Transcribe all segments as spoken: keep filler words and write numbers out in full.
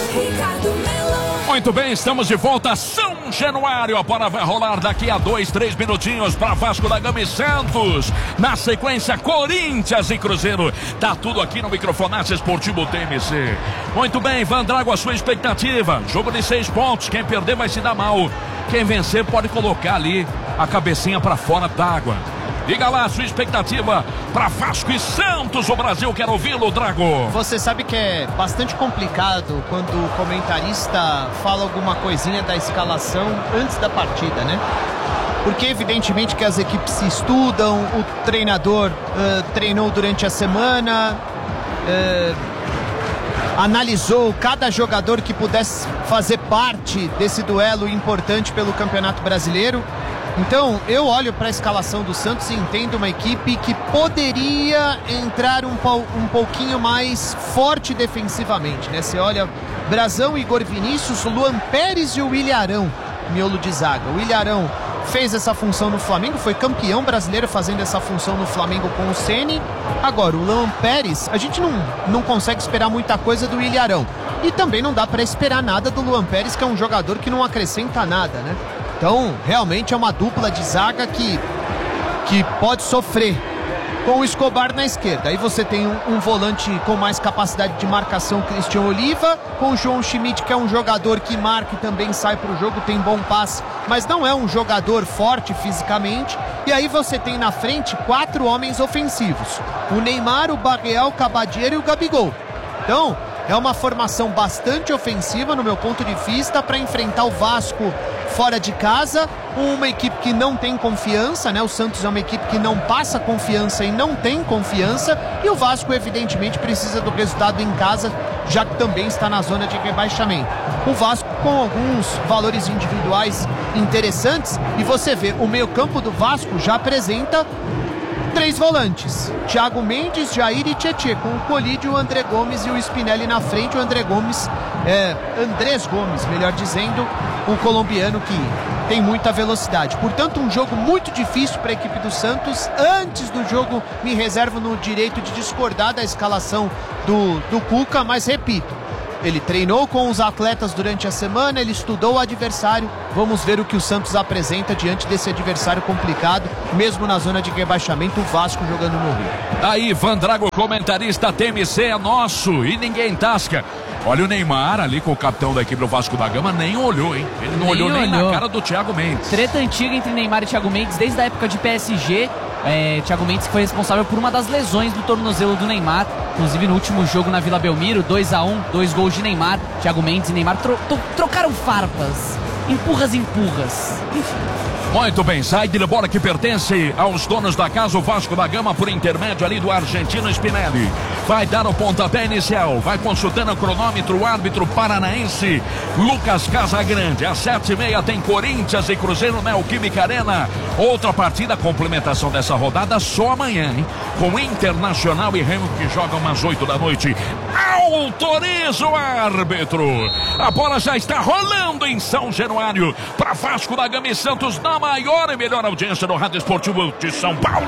Muito bem, estamos de volta a São Januário. A bola vai rolar daqui a dois, três minutinhos para Vasco da Gama e Santos. Na sequência, Corinthians e Cruzeiro. Tá tudo aqui no Microfonaço Esportivo T M C. Muito bem, Vandrago, a sua expectativa. Jogo de seis pontos. Quem perder vai se dar mal. Quem vencer pode colocar ali a cabecinha para fora d'água. Diga lá a sua expectativa para Vasco e Santos. O Brasil quer ouvi-lo, Drago. Você sabe que é bastante complicado quando o comentarista fala alguma coisinha da escalação antes da partida, né? Porque evidentemente que as equipes se estudam, o treinador uh, treinou durante a semana, uh, analisou cada jogador que pudesse fazer parte desse duelo importante pelo Campeonato Brasileiro. Então, eu olho para a escalação do Santos e entendo uma equipe que poderia entrar um, um pouquinho mais forte defensivamente, né? Você olha, Brazão, Igor Vinícius, Luan Pérez e o Ilharão, miolo de zaga. O Ilharão fez essa função no Flamengo, foi campeão brasileiro fazendo essa função no Flamengo com o Ceni. Agora, o Luan Pérez, a gente não, não consegue esperar muita coisa do Ilharão. E também não dá para esperar nada do Luan Pérez, que é um jogador que não acrescenta nada, né? Então, realmente é uma dupla de zaga que, que pode sofrer com o Escobar na esquerda. Aí você tem um, um volante com mais capacidade de marcação, Cristian Oliva, com o João Schmidt, que é um jogador que marca e também sai para o jogo, tem bom passe, mas não é um jogador forte fisicamente. E aí você tem na frente quatro homens ofensivos: o Neymar, o Barreal, o Cabadiero e o Gabigol. Então, é uma formação bastante ofensiva, no meu ponto de vista, para enfrentar o Vasco fora de casa, uma equipe que não tem confiança, né? O Santos é uma equipe que não passa confiança e não tem confiança, e o Vasco evidentemente precisa do resultado em casa, já que também está na zona de rebaixamento. O Vasco com alguns valores individuais interessantes, e você vê, o meio-campo do Vasco já apresenta três volantes: Thiago Mendes, Jair e Tietê, com o Colídio, o André Gomes e o Spinelli na frente. O André Gomes, é, Andrés Gomes, melhor dizendo, o colombiano que tem muita velocidade. Portanto, um jogo muito difícil para a equipe do Santos. Antes do jogo, me reservo no direito de discordar da escalação do, do Cuca, mas repito, ele treinou com os atletas durante a semana, ele estudou o adversário. Vamos ver o que o Santos apresenta diante desse adversário complicado, mesmo na zona de rebaixamento, o Vasco jogando no Rio. Aí, Vandrago, comentarista T M C é nosso e ninguém tasca. Olha o Neymar ali com o capitão da equipe do Vasco da Gama, nem olhou, hein? Ele não nem olhou nem olhou. Na cara do Thiago Mendes. Treta antiga entre Neymar e Thiago Mendes desde a época de P S G. É, Thiago Mendes foi responsável por uma das lesões do tornozelo do Neymar, inclusive no último jogo na Vila Belmiro, dois a um, dois gols de Neymar. Thiago Mendes e Neymar tro tro trocaram farpas, empurras, empurras, enfim. Muito bem, sai de bola que pertence aos donos da casa, o Vasco da Gama, por intermédio ali do argentino Spinelli. Vai dar o pontapé inicial, vai consultando o cronômetro, o árbitro paranaense Lucas Casagrande. Às sete e meia tem Corinthians e Cruzeiro na Neoquímica Arena. Outra partida, complementação dessa rodada só amanhã, hein? Com Internacional e Remo, que jogam às oito da noite. Autoriza o árbitro. A bola já está rolando em São Januário para Vasco da Gama e Santos, na maior e melhor audiência do Rádio Esportivo de São Paulo.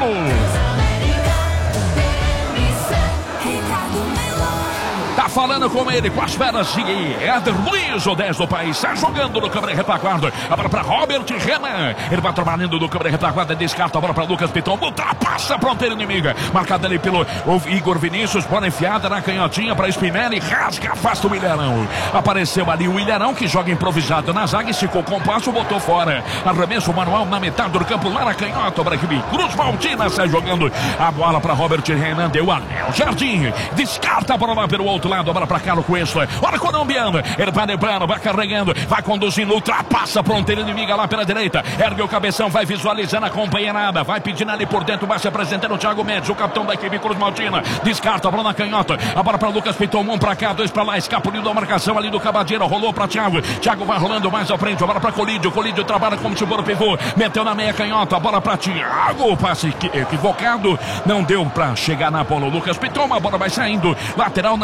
Tá falando com ele, com as feras de Éder Luiz, o dez do país. Está jogando no câmera retaguarda. A bola para Robert Renan. Ele vai trabalhando no câmera retaguarda. Descarta a bola para Lucas Piton. Ultrapassa a fronteira inimiga. Marcada ali pelo Igor Vinícius. Bola enfiada na canhotinha para Spinelli. Rasga, afasta o Ilharão. Apareceu ali o Ilharão, que joga improvisado na zaga. Esticou com o passo, botou fora. Arremesso manual na metade do campo. Lá na canhota para a equipe Cruz Maltina. Sai jogando a bola para Robert Renan. Deu anel. Jardim. Descarta a bola lá pelo outro lado, a bola para Carlos Cuesta, olha o colombiano, ele vai lembrando, vai carregando, vai conduzindo, ultrapassa a fronteira inimiga lá pela direita, ergue o cabeção, vai visualizando a companheirada, vai pedindo ali por dentro, vai se apresentando o Thiago Mendes, o capitão da equipe Cruz Maltina, descarta a bola na canhota, a bola para Lucas Piton, um para cá, dois para lá, escapuliu da marcação ali do Cabadiero, rolou para Thiago, Thiago vai rolando mais à frente, a bola para Colídio, Colídio trabalha como se for pivô, meteu na meia canhota, a bola para Thiago, passe equivocado, não deu para chegar na bola, o Lucas Piton, a bola vai saindo, lateral na direita,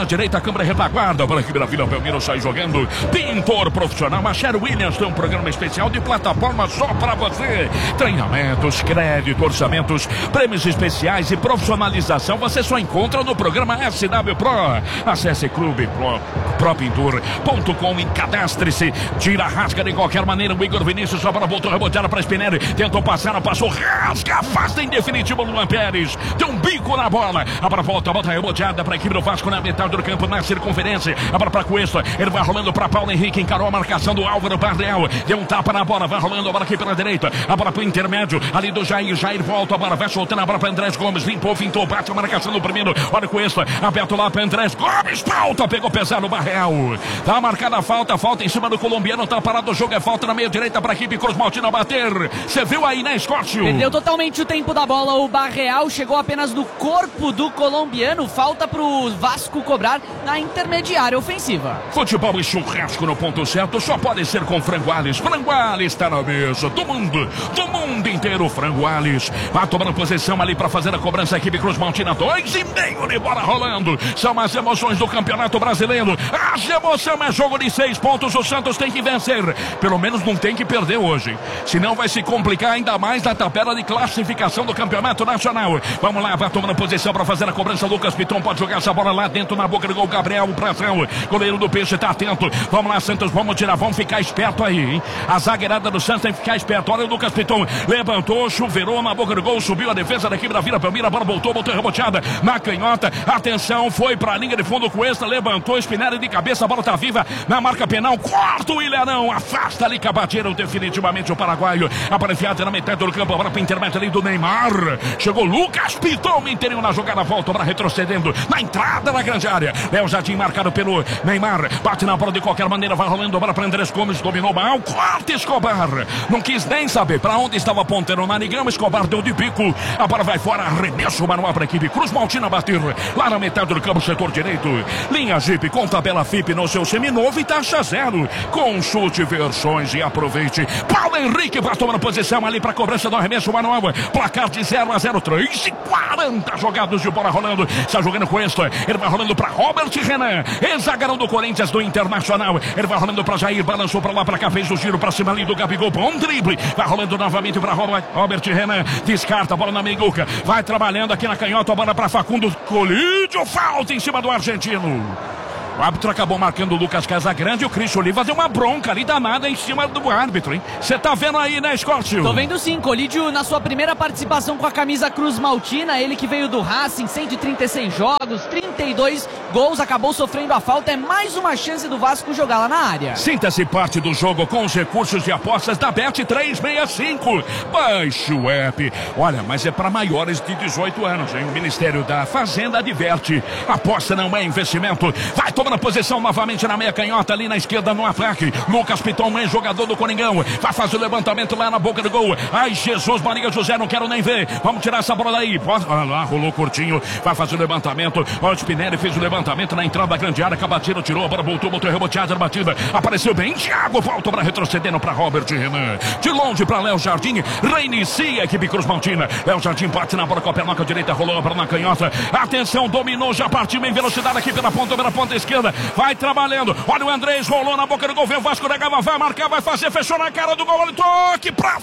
câmera retaguarda para a equipe da Vila Belmiro sai jogando. Pintor profissional, a Sherry Williams tem um programa especial de plataforma só para você. Treinamentos, crédito, orçamentos, prêmios especiais e profissionalização você só encontra no programa S W Pro. Acesse clube pro pintor ponto com e cadastre-se. Tira a rasga de qualquer maneira. O Igor Vinícius só para voltou reboteada para Spinelli. Tentou passar, não passou. Rasga, afasta em definitivo Luan Pérez. Tem um bico na bola. A bola volta, volta reboteada para a equipe do Vasco na metade do campo, na circunferência. A bola para Cuesta. Ele vai rolando para Paulo Henrique. Encarou a marcação do Álvaro Barreal. Deu um tapa na bola. Vai rolando a bola aqui pela direita. A bola para o intermédio. Ali do Jair. Jair volta. A bola vai soltando a bola para Andrés Gomes. Limpou, fintou, bate a marcação do primeiro. Olha o Cuesta. Aberto lá para Andrés Gomes. Falta. Pegou pesado o Barreal. Tá marcada a falta. Falta em cima do colombiano. Tá parado o jogo. É falta na meia direita para a equipe Cruz Maltina bater. Você viu aí, né, Escócio? Perdeu totalmente o tempo da bola. O Barreal chegou apenas no corpo do colombiano. Falta pro Vasco cobrar na intermediária ofensiva. Futebol e churrasco no ponto certo só pode ser com Franguales. Franguales está na mesa do mundo, do mundo inteiro. Franguales vai tomando posição ali para fazer a cobrança. A equipe Cruz Maltina, dois e meio de bola rolando. São as emoções do Campeonato Brasileiro. A emoção é jogo de seis pontos. O Santos tem que vencer. Pelo menos não tem que perder hoje. Senão vai se complicar ainda mais na tabela de classificação do Campeonato Nacional. Vamos lá, vai tomando posição para fazer a cobrança. Lucas Piton pode jogar essa bola lá dentro na boca do gol. Gabriel Prazão, goleiro do Peixe, tá atento. Vamos lá, Santos, vamos tirar, vamos ficar esperto aí, hein? A zagueirada do Santos tem que ficar esperto. Olha o Lucas Piton, levantou, chuveirou na boca do gol, subiu a defesa da equipe da Vila Belmiro. A bola voltou, voltou reboteada na canhota. Atenção, foi pra linha de fundo com esta, levantou, Spinelli de cabeça, a bola tá viva na marca penal. Corta o Ilharão, afasta ali, Cabateiro, definitivamente o paraguaio. Apareciado na metade do campo, a bola pro intermédio ali do Neymar. Chegou Lucas Piton, inteirinho na jogada, volta para retrocedendo na entrada da grande área. Léo Jardim marcado pelo Neymar, bate na bola de qualquer maneira, vai rolando a bola para Andrés Gomes, dominou mal, corta Escobar, não quis nem saber para onde estava apontando o Narigão. Escobar deu de bico, a bola vai fora, arremesso manual para a equipe Cruz Maltina bater lá na metade do campo, setor direito. Linha Jeep com tabela F I P no seu seminovo e taxa zero. Consulte versões e aproveite. Paulo Henrique vai tomando posição ali para cobrança do arremesso manual, placar de zero a zero, três e quarenta jogados de bola rolando. Está jogando com esta, ele vai rolando para Robert Renan, ex-zagueirão do Corinthians do Internacional. Ele vai rolando para Jair, balançou para lá, para cá, fez o giro para cima ali do Gabigol, bom drible, vai rolando novamente para Robert Renan, descarta a bola na meiguca, vai trabalhando aqui na canhota, a bola para Facundo Colídio, falta em cima do argentino. O árbitro acabou marcando o Lucas Casagrande e o Cristian Oliva deu uma bronca ali danada em cima do árbitro, hein? Você tá vendo aí, né, Escócio? Tô vendo sim, Colídio na sua primeira participação com a camisa Cruz Maltina, ele que veio do Racing, cento e trinta e seis jogos, trinta e dois gols, acabou sofrendo a falta, é mais uma chance do Vasco jogar lá na área. Sinta-se parte do jogo com os recursos de apostas da Bet trezentos e sessenta e cinco. Baixe o app. Olha, mas é para maiores de dezoito anos, hein? O Ministério da Fazenda adverte. Aposta não é investimento. Vai tomar na posição novamente na meia canhota ali na esquerda no ataque. Lucas Piton, jogador do Coringão, vai fazer o levantamento lá na boca do gol. Ai, Jesus, Maria José, não quero nem ver. Vamos tirar essa bola daí. Olha lá, rolou curtinho, vai fazer o levantamento. Olha, o Spinelli fez o levantamento na entrada da grande área. Cabateiro tirou, a bola voltou, botou reboteada na batida. Apareceu bem, Thiago volta para retrocedendo para Robert Renan. De longe para Léo Jardim, reinicia a equipe Cruz Maltina. Léo Jardim bate na bola com a perna direita, rolou a bola na canhota. Atenção, dominou, já partiu em velocidade aqui pela ponta, pela ponta esquerda. Vai trabalhando, olha o Andrés, rolou na boca do gol, vem o Vasco da Gama, vai marcar, vai fazer, fechou na cara do gol, olha o toque pra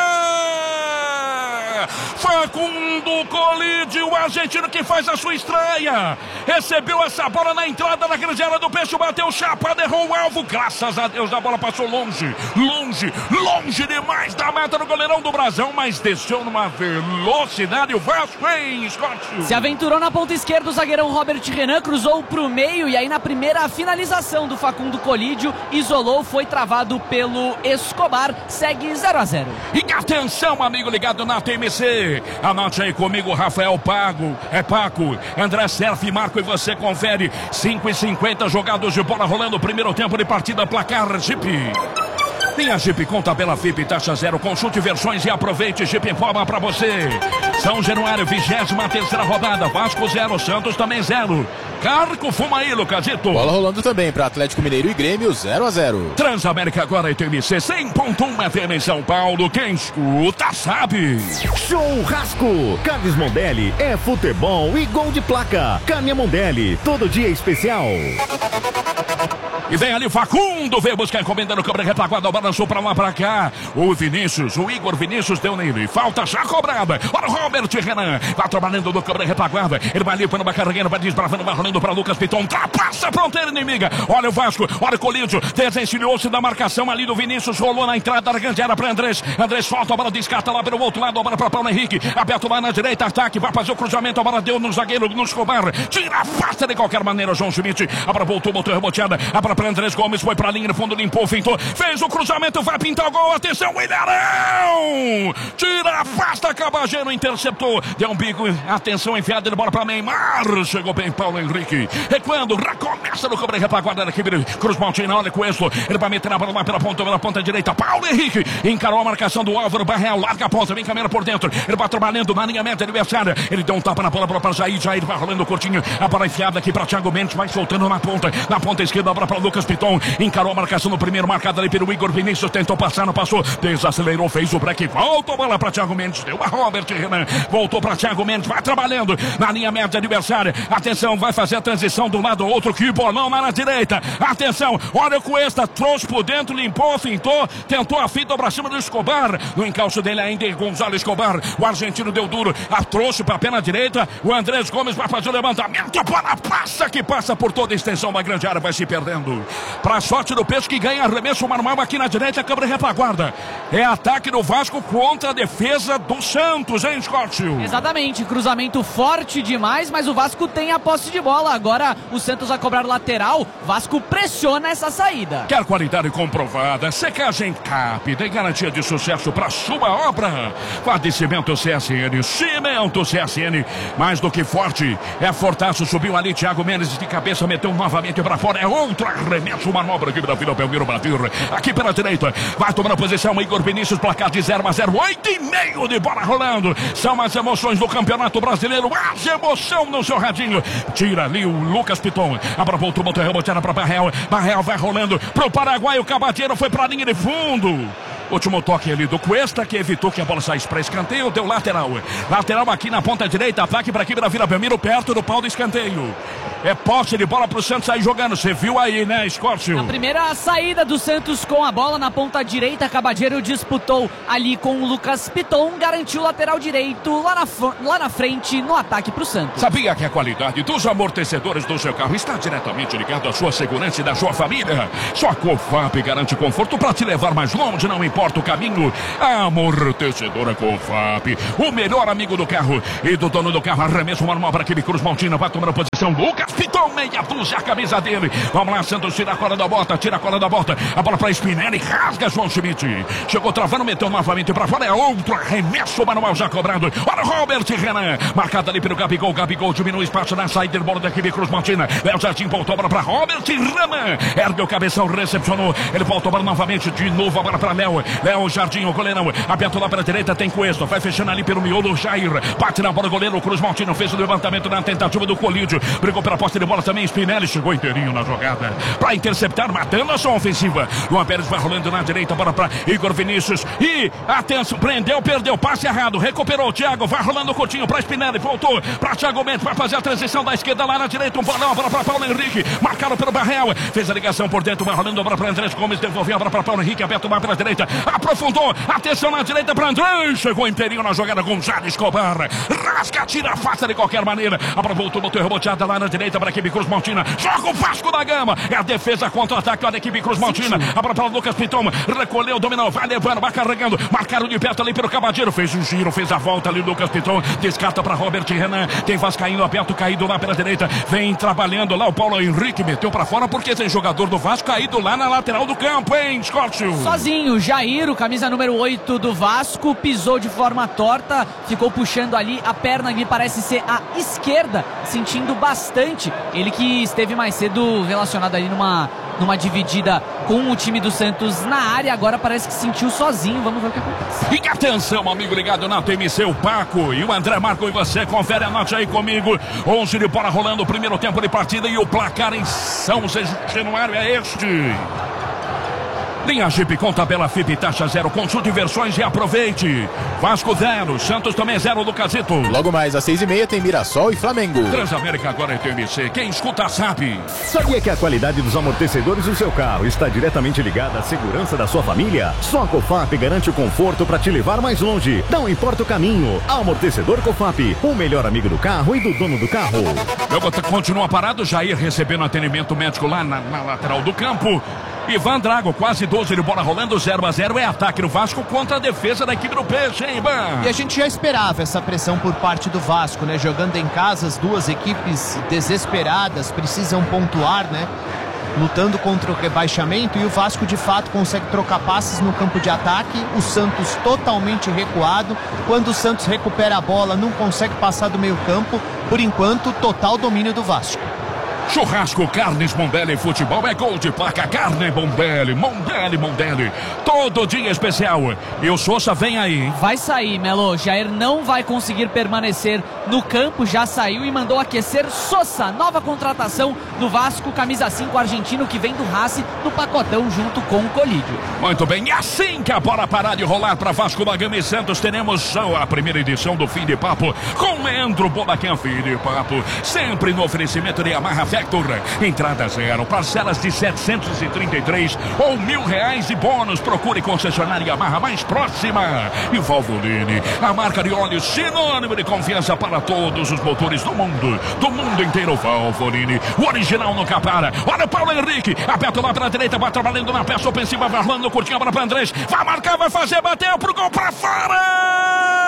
fora! Facundo Colídio, o argentino que faz a sua estreia, recebeu essa bola na entrada da grande área do Peixe, bateu chapa, errou o alvo, graças a Deus a bola passou longe, longe, longe demais da meta do goleirão do Brasão, mas desceu numa velocidade, o Vasco, hein, Scott? Se aventurou na ponta esquerda, o zagueirão Robert Renan cruzou pro meio e aí na primeira finalização do Facundo Colídio, isolou, foi travado pelo Escobar, segue zero a zero. E atenção, amigo ligado na T M C, anote aí comigo, Rafael Pago, é Paco, André Serf, Marco e você confere, cinco e cinquenta jogados de bola rolando, primeiro tempo de partida, placar Jeep. Linha Jeep com tabela F I P, taxa zero, consulte versões e aproveite, Jeep informa pra você. São Januário, vigésima terceira rodada. Vasco zero, Santos também zero. Carco, fuma aí, Lucasito. Bola rolando também para Atlético Mineiro e Grêmio, zero a zero. Transamérica agora e T M C cem ponto um F M em São Paulo. Quem escuta sabe. Churrasco. Carnes Mondelli é futebol e gol de placa. Carne Mondelli, todo dia especial. E vem ali Facundo, veio buscar encomenda no câmera retaguarda, balançou pra lá, pra cá. O Vinícius, o Igor Vinícius deu nele. Falta já cobrada. Olha o Robert Renan, vai trabalhando no câmera retaguarda. Ele vai limpando, vai carregando, vai desbravando, vai rolando pra Lucas Piton. Ultrapassa a fronteira inimiga. Olha o Vasco, olha o Colídio. Desencilhou-se da marcação ali do Vinícius. Rolou na entrada da grande área pra Andrés. Andrés solta a bola, descarta lá pelo outro lado. A bola pra Paulo Henrique. Aberto lá na direita, ataque. Vai fazer o cruzamento. A bola deu no zagueiro, no Escobar. Tira, afasta de qualquer maneira, João Schmidt. A bola voltou, botou reboteada. A bola para Andrés Gomes, foi pra linha de fundo, limpou, fintou, fez o cruzamento, vai pintar o gol, atenção, Ilharão! Tira, afasta, Cabageiro, interceptou, deu um bico, atenção, enfiada de bola pra Neymar, chegou bem Paulo Henrique, recuando, recomeça no cobre, retaguarda da equipe, Cruz Maltina, olha com isso, ele vai meter na bola lá pela ponta, pela ponta direita, Paulo Henrique, encarou a marcação do Álvaro Barreal, larga a ponta, vem caminhando por dentro, ele vai trabalhando na linha média adversária, ele deu um tapa na bola para Jair, Jair vai rolando curtinho, a bola enfiada aqui pra Thiago Mendes, vai soltando na ponta, na ponta esquerda, a bola pra Lucas Piton, encarou a marcação no primeiro, marcado ali pelo Igor Vinícius, tentou passar, não passou, desacelerou, fez o break, voltou a bola para Thiago Mendes, deu a Robert Renan, voltou para Thiago Mendes, vai trabalhando na linha média adversária, atenção, vai fazer a transição do lado ao outro, que bolão lá na direita, atenção, olha o Cuesta, trouxe por dentro, limpou, fintou, tentou a fita pra cima do Escobar, no encalço dele ainda Gonzalo Escobar, o argentino deu duro, a trouxe pra pé na direita, o Andrés Gomes vai fazer o levantamento, a bola passa, que passa por toda a extensão da grande área, vai se perdendo, pra sorte do Peixe que ganha arremesso manual aqui na direita, a câmera retaguarda. É ataque do Vasco contra a defesa do Santos, hein, Scott? Exatamente, cruzamento forte demais, mas o Vasco tem a posse de bola. Agora o Santos vai cobrar lateral, Vasco pressiona essa saída. Quer qualidade comprovada, secagem Cap, tem garantia de sucesso para sua obra. Padecimento C S N, cimento C S N, mais do que forte, é fortaço, subiu ali, Thiago Mendes de cabeça, meteu novamente para fora, é outro arremesso, manobra aqui da Vila Belmiro bater, aqui pela direita, vai tomando a posição, Igor Vinícius, placar de zero a zero, oito e meio de bola rolando, são as emoções do Campeonato Brasileiro, as emoção no seu radinho, tira ali o Lucas Piton, a bola voltou, botou reboteada para Barreal, Barreal vai rolando pro Paraguai, o Cabadeiro foi pra linha de fundo. Último toque ali do Cuesta, que evitou que a bola saísse para escanteio, deu lateral. Lateral aqui na ponta direita, ataque para a equipe da Vila Belmiro, perto do pau do escanteio. É posse de bola pro Santos sair jogando, você viu aí, né, Escórcio? A primeira saída do Santos com a bola na ponta direita, Cabadeiro disputou ali com o Lucas Piton, garantiu o lateral direito lá na, lá na frente, no ataque pro Santos. Sabia que a qualidade dos amortecedores do seu carro está diretamente ligada à sua segurança e da sua família? Só a Cofap garante conforto para te levar mais longe, não importa o caminho. Amortecedora Cofap, o melhor amigo do carro e do dono do carro. Arremesso manual para aquele Cruz Maltina, vai tomar a posição, Lucas Piton, meia dúzia, a camisa dele. Vamos lá, Santos, tira a cola da bota, tira a cola da bota, a bola para Spinelli, rasga João Schmidt, chegou travando, meteu novamente para fora, é outro arremesso manual já cobrado. Olha o Robert Renan, marcado ali pelo Gabigol, Gabigol diminui o espaço na saída de bola da equipe Cruz Maltina, Léo Jardim voltou a bola para Robert Renan, ergue o cabeção, recepcionou, ele voltou a bola novamente, de novo a bola para Léo, Léo Jardim, o goleirão, aberto lá para a direita, tem Cuesta, vai fechando ali pelo miolo, Jair, bate na bola, o goleiro, o Cruz Maltino fez o levantamento na tentativa do Colídio, brigou pela posse de bola também, Spinelli chegou inteirinho na jogada, para interceptar, matando a sua ofensiva, Luan Pérez vai rolando na direita, bola para Igor Vinícius, e atenção, prendeu, perdeu, passe errado, recuperou o Thiago, vai rolando o curtinho para Spinelli, voltou para Thiago Mendes, vai fazer a transição da esquerda lá na direita, um bolão, bola para Paulo Henrique, marcado pelo Barreal, fez a ligação por dentro, vai rolando a bola para Andrés Gomes, devolveu a bola para Paulo Henrique, aberto lá pela direita, aprofundou, atenção na direita para Andrés, chegou inteirinho na jogada, Gonzalo Escobar, rasga, tira, afasta de qualquer maneira, a bola voltou, botou reboteada lá na direita para a equipe Cruz Maltina, joga o Vasco da Gama, é a defesa contra o ataque da equipe Cruz Maltina, a bola para o Lucas Piton, recolheu, dominou, vai levando, vai carregando, marcaram de perto ali pelo Cabadeiro, fez um giro, fez a volta ali, Lucas Piton, descarta para Robert Renan, tem Vascaíno aberto, caído lá pela direita, vem trabalhando lá o Paulo Henrique, meteu para fora porque tem jogador do Vasco caído lá na lateral do campo, hein, Scott? Sozinho, Jair, o camisa número oito do Vasco, pisou de forma torta, ficou puxando ali, a perna me parece ser a esquerda, sentindo bastante, ele que esteve mais cedo relacionado ali numa numa dividida com o time do Santos na área, agora parece que sentiu sozinho, vamos ver o que acontece. E atenção, amigo ligado na T M C, o Paco e o André Marco e você, confere a noite aí comigo, onze de bola rolando, o primeiro tempo de partida e o placar em São Januário é este. Linha Jeep com tabela F I P taxa zero, consulte versões e aproveite. Vasco zero, Santos também zero, Lucasito. Logo mais às seis e meia tem Mirassol e Flamengo. Transamérica agora é T M C, quem escuta sabe. Sabia que a qualidade dos amortecedores do seu carro está diretamente ligada à segurança da sua família? Só a Cofap garante o conforto para te levar mais longe. Não importa o caminho. Amortecedor Cofap, o melhor amigo do carro e do dono do carro. Jogo continua parado, Jair recebendo atendimento médico lá na, na lateral do campo. Ivan Drago, quase doze de bola rolando, zero a zero, é ataque do Vasco contra a defesa da equipe do Peixe, hein, Ivan? E a gente já esperava essa pressão por parte do Vasco, né? Jogando em casa, as duas equipes desesperadas, precisam pontuar, né? Lutando contra o rebaixamento, e o Vasco de fato consegue trocar passes no campo de ataque, o Santos totalmente recuado. Quando o Santos recupera a bola, não consegue passar do meio campo. Por enquanto, total domínio do Vasco. Churrasco, carnes Mondelli, futebol é gol de placa, carne Mondelli, Mondelli, Mondelli, todo dia especial. E o Sousa vem aí. Vai sair, Melo, Jair não vai conseguir permanecer no campo, já saiu e mandou aquecer Sousa, nova contratação do Vasco, camisa cinco argentino que vem do Racing no pacotão junto com o Colídio. Muito bem, e assim que a bola parar de rolar para Vasco da Gama e Santos, teremos a primeira edição do Fim de Papo com Leandro Bobaquim. Fim de Papo, sempre no oferecimento de Yamaha Vector. Entrada zero, parcelas de setecentos e trinta e três ou mil reais e bônus. Procure concessionária Yamaha mais próxima. E Valvoline, a marca de óleo sinônimo de confiança para todos os motores do mundo, do mundo inteiro. Valvoline, o original nunca para. Olha o Paulo Henrique, aperta lá pela direita, vai trabalhando na peça ofensiva, vai rolando, curtinha a bola para Andrés, vai marcar, vai fazer, bateu pro gol para fora.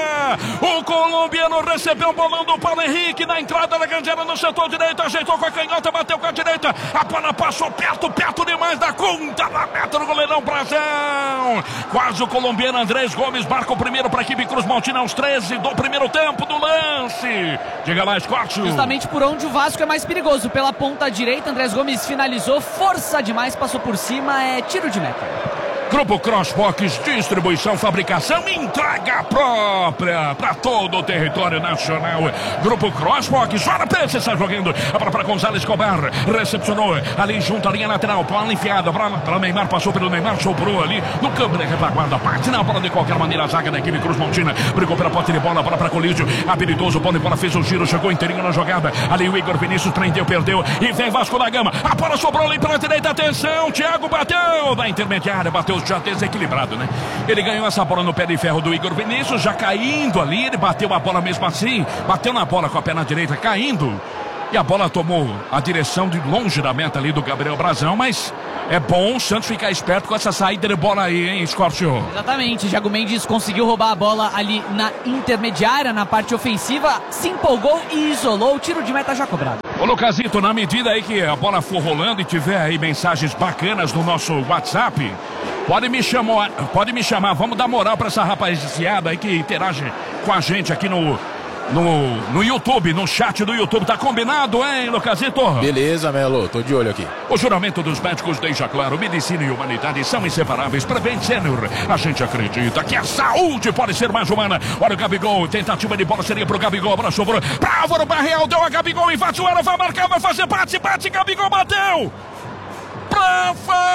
O colombiano recebeu um bolão do Paulo Henrique na entrada da grande área no setor direito, ajeitou com a canhota, bateu com a direita, a bola passou perto, perto demais da conta da meta do goleirão Brazão. Quase o colombiano Andrés Gomes marca o primeiro para a equipe Cruz Maltina aos treze do primeiro tempo do lance. Diga lá, Scott. Justamente por onde o Vasco é mais perigoso, pela ponta direita, Andrés Gomes finalizou, força demais, passou por cima, é tiro de meta. Grupo Crossbox, distribuição, fabricação e entrega própria para todo o território nacional. Grupo Crossbox, olha Peixe, está jogando para Gonzalo Escobar, recepcionou ali junto à linha lateral, bola enfiada para Neymar, passou pelo Neymar, sobrou ali no campo de retaguarda, parte na bola de qualquer maneira, a zaga da equipe Cruz Maltina, brigou pela posse de bola, bola para Colídio, habilidoso, bola de bola, fez o giro, chegou inteirinho na jogada, ali o Igor Vinícius prendeu, perdeu, e vem Vasco da Gama, a bola sobrou ali pela direita, atenção, Thiago bateu, da intermediária, bateu já desequilibrado, né? Ele ganhou essa bola no pé de ferro do Igor Vinícius, já caindo ali, ele bateu a bola mesmo assim, bateu na bola com a perna direita, caindo, e a bola tomou a direção de longe da meta ali do Gabriel Brazão, mas é bom o Santos ficar esperto com essa saída de bola aí, hein, Scorpio? Exatamente, Thiago Mendes conseguiu roubar a bola ali na intermediária, na parte ofensiva, se empolgou e isolou, o tiro de meta já cobrado. Ô Lucasito, na medida aí que a bola for rolando e tiver aí mensagens bacanas no nosso WhatsApp, pode me chamar, pode me chamar, vamos dar moral pra essa rapaziada aí que interage com a gente aqui no, no, no YouTube, no chat do YouTube, tá combinado, hein, Lucasito? Beleza, Melo, tô de olho aqui. O juramento dos médicos deixa claro, medicina e humanidade são inseparáveis. Prevent Senior, a gente acredita que a saúde pode ser mais humana. Olha o Gabigol, tentativa de bola seria pro Gabigol, a bola sobrou pra Álvaro Barreal, deu a Gabigol, invadiu ela, vai marcar, vai fazer bate, bate, Gabigol bateu pra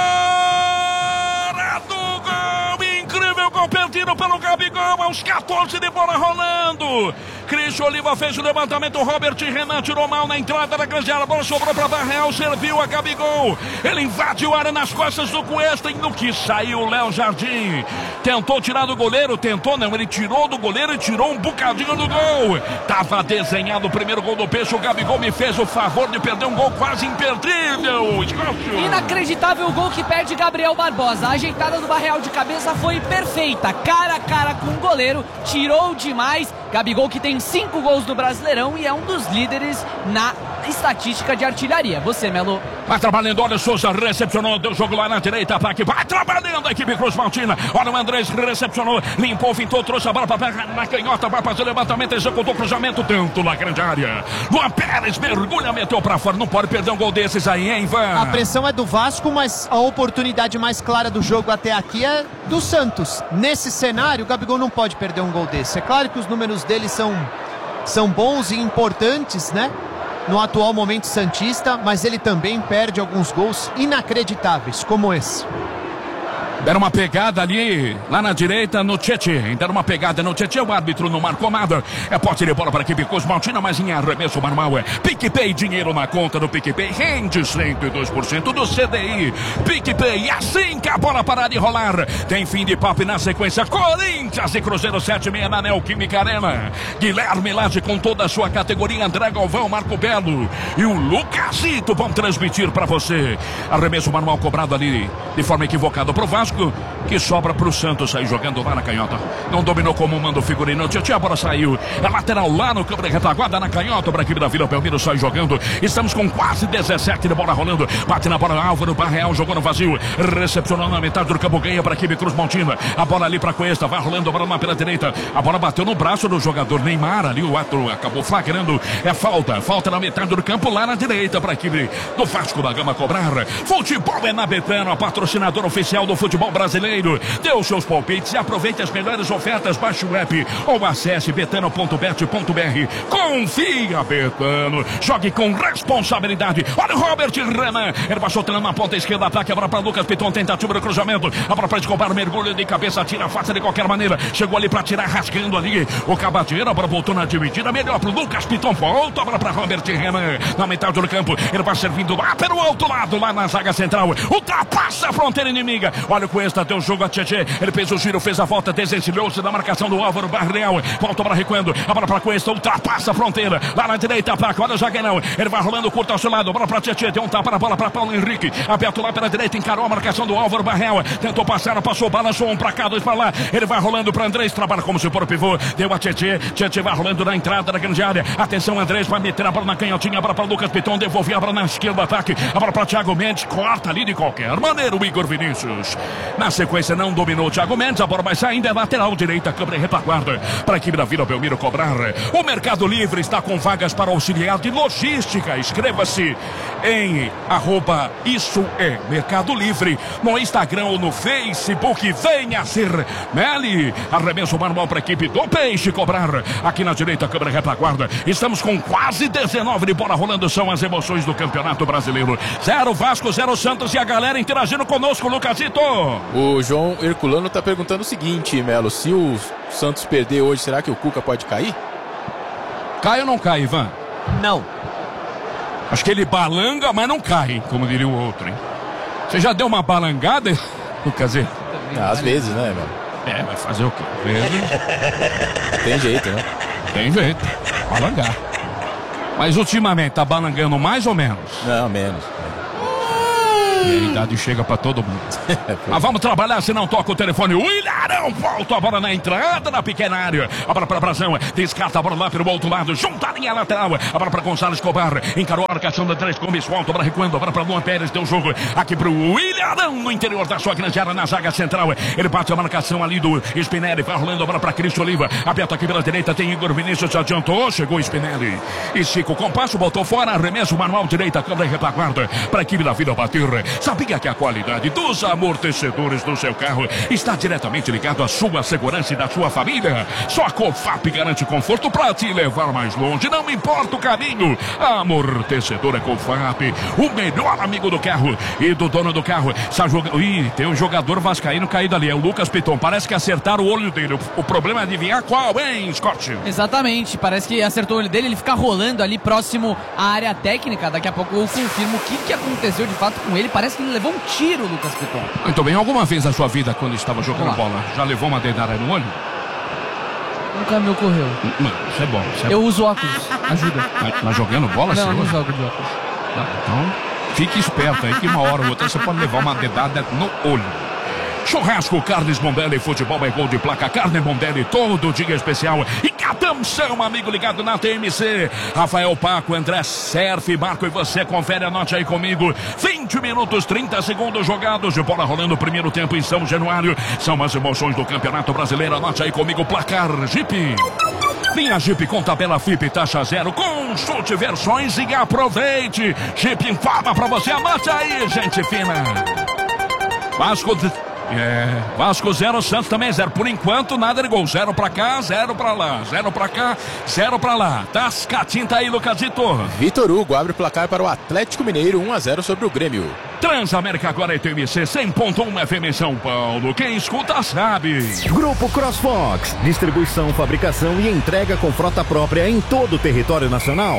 fora do gol, incrível gol perdido pelo Gabigol, aos quatorze de bola rolando. Cristian Oliva fez o levantamento, Robert Renan tirou mal na entrada da grande área, a bola sobrou para Barreal, serviu a Gabigol, ele invadiu a área nas costas do Cuesta, e no que saiu o Léo Jardim, tentou tirar do goleiro, tentou não, ele tirou do goleiro e tirou um bocadinho do gol, tava desenhado o primeiro gol do Peixe, o Gabigol me fez o favor de perder um gol quase imperdível. Inacreditável o gol que perde Gabriel Barbosa, a ajeitada do Barreal de cabeça foi perfeita, cara a cara com o goleiro, tirou demais, Gabigol que tem cinco gols no Brasileirão e é um dos líderes na estatística de artilharia. Você, Melo. Vai trabalhando, olha o Souza, recepcionou, deu jogo lá na direita, ataque, vai trabalhando a equipe Cruz Maltina. Olha o Andrés, recepcionou, limpou, fintou, trouxe a bola para pegar na canhota, vai fazer levantamento, executou o cruzamento dentro da grande área. Luan Pérez mergulha, meteu para fora, não pode perder um gol desses aí, hein, Ivan? A pressão é do Vasco, mas a oportunidade mais clara do jogo até aqui é do Santos. Nesse cenário, o Gabigol não pode perder um gol desse. É claro que os números dele são, são bons e importantes, né? No atual momento santista, mas ele também perde alguns gols inacreditáveis, como esse. Deram uma pegada ali, lá na direita, no Tietê. Deram uma pegada no Tietê, o árbitro não marcou nada. É posse de bola para a equipe Cruz Maltina, mas em arremesso normal é PicPay, dinheiro na conta do PicPay, rende cento e dois por cento do C D I. PicPay, assim que a bola parar de rolar. Tem fim de papo e na sequência, Corinthians e Cruzeiro sete e meia na Neoquímica Arena. Guilherme Lage com toda a sua categoria, André Galvão, Marco Belo e o Lucasito vão transmitir para você. Arremesso manual cobrado ali de forma equivocada pro Vasco, que sobra pro Santos sair jogando lá na canhota. Não dominou como manda o figurino. Tietê, a bola saiu. É lateral lá no campo de retaguarda na canhota para a equipe da Vila Belmiro sai jogando. Estamos com quase dezessete de bola rolando. Bate na bola Álvaro Barreal, jogou no vazio. Recepcionou na metade do campo, ganha para a equipe Cruz Maltina. A bola ali para Cuesta, vai rolando a bola lá pela direita. A bola bateu no braço do jogador Neymar ali. O ato acabou flagrando. É falta. Falta na metade do campo lá na direita para a equipe do Vasco da Gama cobrar. Futebol é na Betano, a patrocinadora oficial do futebol brasileiro. Dê os seus palpites e aproveite as melhores ofertas. Baixe o app ou acesse betano ponto bet ponto br. Confia, Betano. Jogue com responsabilidade. Olha o Robert Renan. Ele baixou treinando na ponta esquerda. Ataque, a bola para Lucas Piton. Tentativa do cruzamento. A bola para Escobar. Mergulho de cabeça. Tira, faça de qualquer maneira. Chegou ali para tirar, rasgando ali. O Cabadeira. A bola voltou na dividida. Melhor para o Lucas Piton. Volta a bola para Robert Renan. Na metade do campo. Ele vai servindo lá pelo outro lado. Lá na zaga central. Ultrapassa a fronteira inimiga. Olha o Cuesta. Deu jogo a Tietê. Ele fez o giro, fez a volta. Desencilhou-se da marcação do Álvaro Barreal. Volta para recuando. A bola para Cuesta. Ultrapassa a fronteira. Lá na direita, ataca. Olha o zagueirão. Ele vai rolando curto ao seu lado. Bola para Tietê. Deu um tapa na bola para Paulo Henrique. Aberto lá pela direita. Encarou a marcação do Álvaro Barreal. Tentou passar, passou, balançou um para cá, dois para lá. Ele vai rolando para Andrés. Trabalha como se for o pivô. Deu a Tietê. Tietê vai rolando na entrada da grande área. Atenção, Andrés vai meter a bola na canhotinha. A bola para Lucas Piton. Devolveu a bola na esquerda. Ataque. A bola para Thiago Mendes. Corta ali de qualquer maneira o Igor Vinícius. Na sequência, não dominou o Thiago Mendes. A bola vai saindo. É lateral direita. Câmara e retaguarda para a equipe da Vila Belmiro cobrar. O Mercado Livre está com vagas para auxiliar de logística. Inscreva-se em arroba Isso é Mercado Livre no Instagram ou no Facebook. Venha ser Meli. Arremesso manual para a equipe do Peixe cobrar. Aqui na direita, câmera retaguarda. Estamos com quase dezenove de bola rolando. São as emoções do Campeonato Brasileiro. Zero Vasco, zero Santos e a galera interagindo conosco, Lucasito. O João Herculano tá perguntando o seguinte, Melo, se o Santos perder hoje, será que o Cuca pode cair? Cai ou não cai, Ivan? Não. Acho que ele balanga, mas não cai, como diria o outro, hein? Você já deu uma balangada, Lucasito? Ah, às vezes, né, Melo? É, vai fazer o quê? Vezes... Tem jeito, né? Tem jeito. Balangar. Mas ultimamente tá balangando mais ou menos? Não, menos. E a idade chega pra todo mundo. Mas vamos trabalhar, se não toca o telefone. O Ilharão volta a bola na entrada da pequena área. A bola pra Brazão, descarta a bola lá pelo outro lado. Junta a linha lateral. A bola pra Gonçalves Escobar. Encarou a marcação da três Gomes. Volta a bola recuando. A bola pra Luan Pérez. Deu jogo aqui pro Ilharão no interior da sua grande área, na zaga central. Ele bate a marcação ali do Spinelli. Vai rolando a bola pra Cristo Oliva. Aberto aqui pela direita. Tem Igor Vinícius. Se adiantou. Chegou Spinelli. Estica o compasso. Botou fora. Arremesso manual direita. Câmara e retaguarda pra equipe da Vida bater. Sabia que a qualidade dos amortecedores do seu carro está diretamente ligado à sua segurança e da sua família? Só a Cofap garante conforto para te levar mais longe, não importa o caminho. Amortecedor é Cofap, o melhor amigo do carro e do dono do carro. Joga... Ih, tem um jogador vascaíno caído ali, é o Lucas Piton. Parece que acertaram o olho dele. O problema é adivinhar qual, hein, Scott? Exatamente, parece que acertou o olho dele. Ele fica rolando ali próximo à área técnica. Daqui a pouco eu confirmo o que, que aconteceu de fato com ele. Parece que ele levou um tiro, Lucas Piton. Muito bem, alguma vez na sua vida, quando estava jogando bola, já levou uma dedada no olho? Nunca me ocorreu. Não, isso é bom. Isso é eu bom. uso óculos, ajuda. Mas, mas jogando bola, não, você não usa? jogo de óculos. Não, então, fique esperto aí que uma hora ou outra você pode levar uma dedada no olho. Churrasco, Carnes Mondelli, futebol é gol de placa. Carne Mondelli, todo dia especial. E Atenção, amigo ligado na T M C. Rafael Paco, André Serf, Marco e você, confere, anote aí comigo. vinte minutos, trinta segundos jogados de bola rolando o primeiro tempo em São Januário. São as emoções do Campeonato Brasileiro. Anote aí comigo, placar Jeep. Linha Jeep com tabela F I P taxa zero. Consulte versões e aproveite. Jeep informa pra você. Anote aí, gente fina. Vasco... É, Vasco zero, Santos também zero. Por enquanto, nada de gol. Zero pra cá, zero pra lá. Zero pra cá, zero pra lá. Tascatinho tá aí, Lucasito. Vitor Hugo abre o placar para o Atlético Mineiro, um a zero sobre o Grêmio. Transamérica agora é T M C cem ponto um F M São Paulo. Quem escuta sabe. Grupo CrossFox. Distribuição, fabricação e entrega com frota própria em todo o território nacional.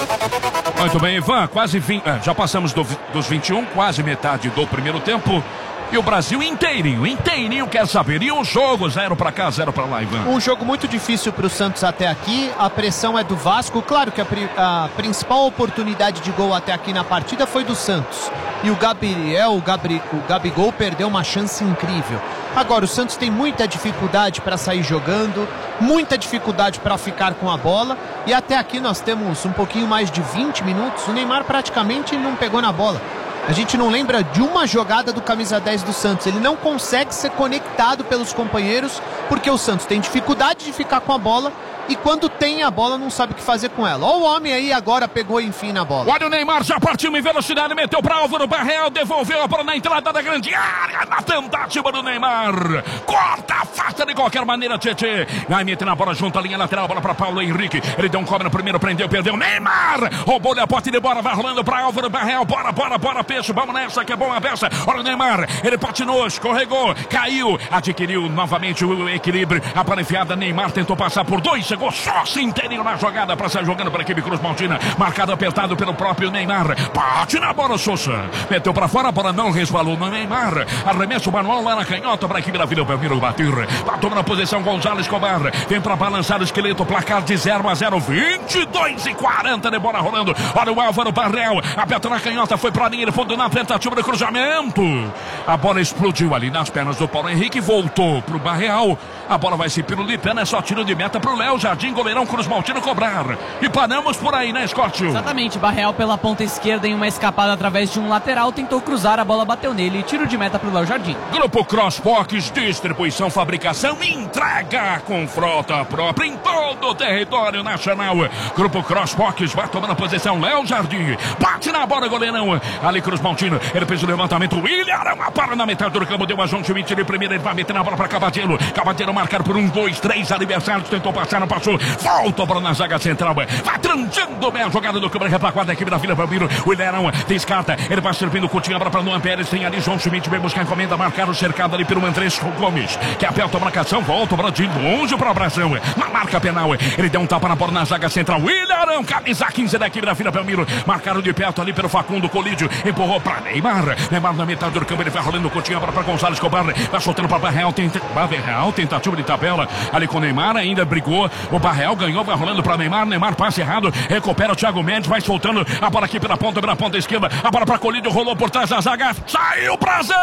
Muito bem, Ivan. Quase vinte, já passamos do, dos vinte e um, quase metade do primeiro tempo. E o Brasil inteirinho, inteirinho quer saber. E o jogo, zero pra cá, zero pra lá, Ivan. Um jogo muito difícil pro Santos até aqui. A pressão é do Vasco. Claro que a, a principal oportunidade de gol até aqui na partida foi do Santos. E o Gabriel, o, Gabri, o Gabigol perdeu uma chance incrível. Agora, o Santos tem muita dificuldade para sair jogando, muita dificuldade para ficar com a bola. E até aqui nós temos um pouquinho mais de vinte minutos. O Neymar praticamente não pegou na bola. A gente não lembra de uma jogada do camisa dez do Santos. Ele não consegue ser conectado pelos companheiros, porque o Santos tem dificuldade de ficar com a bola e quando tem a bola não sabe o que fazer com ela. Olha o homem aí, agora pegou enfim na bola. Olha o Neymar, já partiu em velocidade, meteu para Álvaro Barreal, devolveu a bola na entrada da grande área, na tentativa do Neymar. Corta, afasta de qualquer maneira, Tietê. Vai meter na bola junto à linha lateral, bola para Paulo Henrique. Ele deu um cobre no primeiro, prendeu, perdeu. Neymar roubou-lhe a pote de bola, vai rolando para Álvaro Barreal. Bora, bora, bora, peixe, vamos nessa que é boa a peça. Olha o Neymar, ele patinou, escorregou, caiu, adquiriu novamente o equilíbrio. A bola enfiada, Neymar tentou passar por dois, chegou só se inteirinho na jogada para sair jogando para a equipe Cruz Maltina. Marcado apertado pelo próprio Neymar. Bate na bola, Sousa. Meteu para fora, a bola não resvalou no Neymar. Arremesso manual lá na canhota para a equipe da Vila Belmiro bater. Bateu na posição Gonzalo Escobar. Vem para balançar o esqueleto. Placar de zero a zero. vinte e dois e quarenta de bola rolando. Olha o Álvaro Barreal. Aperta na canhota. Foi para a linha de fundo na tentativa de cruzamento. A bola explodiu ali nas pernas do Paulo Henrique. Voltou para o Barreal. A bola vai se pirulitando. É só tiro de meta para o Léo Jardim. Goleirão Cruz Maltino cobrar. E paramos por aí, né, Scott? Exatamente. Barreal pela ponta esquerda em uma escapada através de um lateral. Tentou cruzar, a bola bateu nele. Tiro de meta para o Léo Jardim. Grupo CrossFox, distribuição, fabricação, entrega com frota própria em todo o território nacional. Grupo CrossFox vai tomando a posição. Léo Jardim bate na bola, goleirão. Ali Cruz Maltino, ele fez o levantamento. William para na metade do campo, deu a João Schmidt de primeira. Ele vai meter na bola para Cavadelo. Cavadelo marcado por um, dois, três adversários. Tentou passar, não passou. Volta a bola na zaga central. Vai tranchando bem a jogada do câmera retaguarda da equipe da Vila Belmiro. O Ilharão descarta. Ele vai servindo o Coutinho para Luan Pérez. Tem ali João Schmidt. Vem buscar a encomenda. Marcado, cercado ali pelo Andrés Gomes. Que aperta a marcação. Volta o Brasil longe para a abração. Na marca penal. Ele deu um tapa na bola na zaga central. O Ilharão, camisa quinze da equipe da Vila Belmiro. Marcado de perto ali pelo Facundo Colídio. Empurrou para Neymar. Neymar na metade do campo. Ele vai rolando o Coutinho para Gonzalo Escobar. Vai soltando para Barreal. Tenta... Barreal, tentativa de tabela ali com o Neymar. Ainda brigou. O Barreal ganhou. Vai rolando para Neymar. Neymar passe errado. Recupera o Thiago Mendes. Vai soltando a bola aqui pela ponta, pela ponta esquerda. A bola para Colídio. Rolou por trás da zaga. Saiu o Brasão!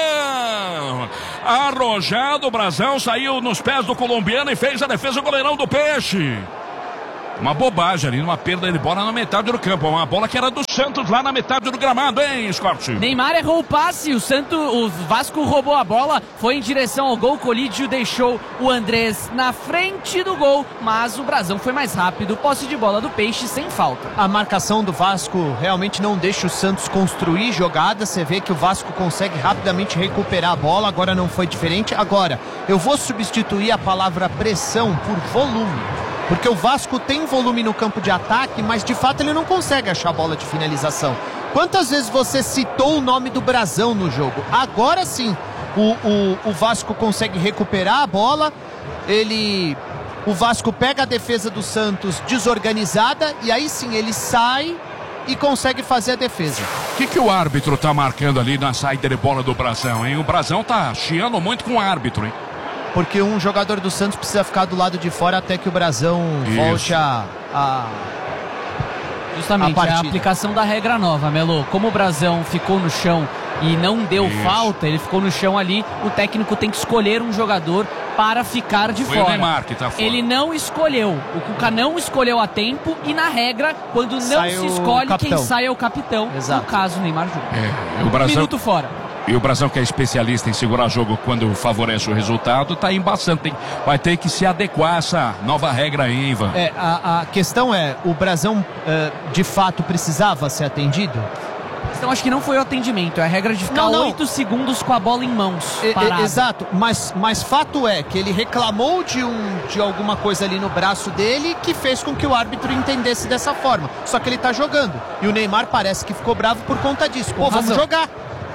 Arrojado o Brasão. Saiu nos pés do colombiano e fez a defesa, o goleirão do Peixe. Uma bobagem ali, uma perda de bola na metade do campo. Uma bola que era do Santos lá na metade do gramado, hein, Scott? Neymar errou o passe, o Santos, o Vasco roubou a bola, foi em direção ao gol. Colídio deixou o Andrés na frente do gol, mas o Brasão foi mais rápido. Posse de bola do Peixe sem falta. A marcação do Vasco realmente não deixa o Santos construir jogada. Você vê que o Vasco consegue rapidamente recuperar a bola. Agora não foi diferente. Agora, eu vou substituir a palavra pressão por volume. Porque o Vasco tem volume no campo de ataque, mas de fato ele não consegue achar a bola de finalização. Quantas vezes você citou o nome do Brasão no jogo? Agora sim, o, o, o Vasco consegue recuperar a bola, ele, o Vasco pega a defesa do Santos desorganizada e aí sim ele sai e consegue fazer a defesa. O que, que o árbitro tá marcando ali na saída de bola do Brasão, hein? O Brasão tá chiando muito com o árbitro, hein? Porque um jogador do Santos precisa ficar do lado de fora até que o Brasão Isso. volte a, a... Justamente, a, a aplicação da regra nova, Melo. Como o Brasão ficou no chão e não deu Isso. falta, ele ficou no chão ali, o técnico tem que escolher um jogador para ficar de Foi fora. o Neymar que tá fora. Ele não escolheu. O Cuca não escolheu a tempo e, na regra, quando não Sai se o escolhe, quem capitão. sai é o capitão. Exato. No caso, o Neymar jogou. É, o Um Brasil... minuto fora. E o Brasil, que é especialista em segurar jogo quando favorece o resultado, tá embaçando. Tem, vai ter que se adequar a essa nova regra aí, Ivan. É, a, a questão é, o Brasão eh, de fato precisava ser atendido? Então acho que não foi o atendimento, é a regra de ficar Não, não. oito segundos com a bola em mãos. E- e- parada. exato, mas, mas fato é que ele reclamou de, um, de alguma coisa ali no braço dele que fez com que o árbitro entendesse dessa forma. Só que ele tá jogando. E o Neymar parece que ficou bravo por conta disso. Pô, vamos razão. jogar.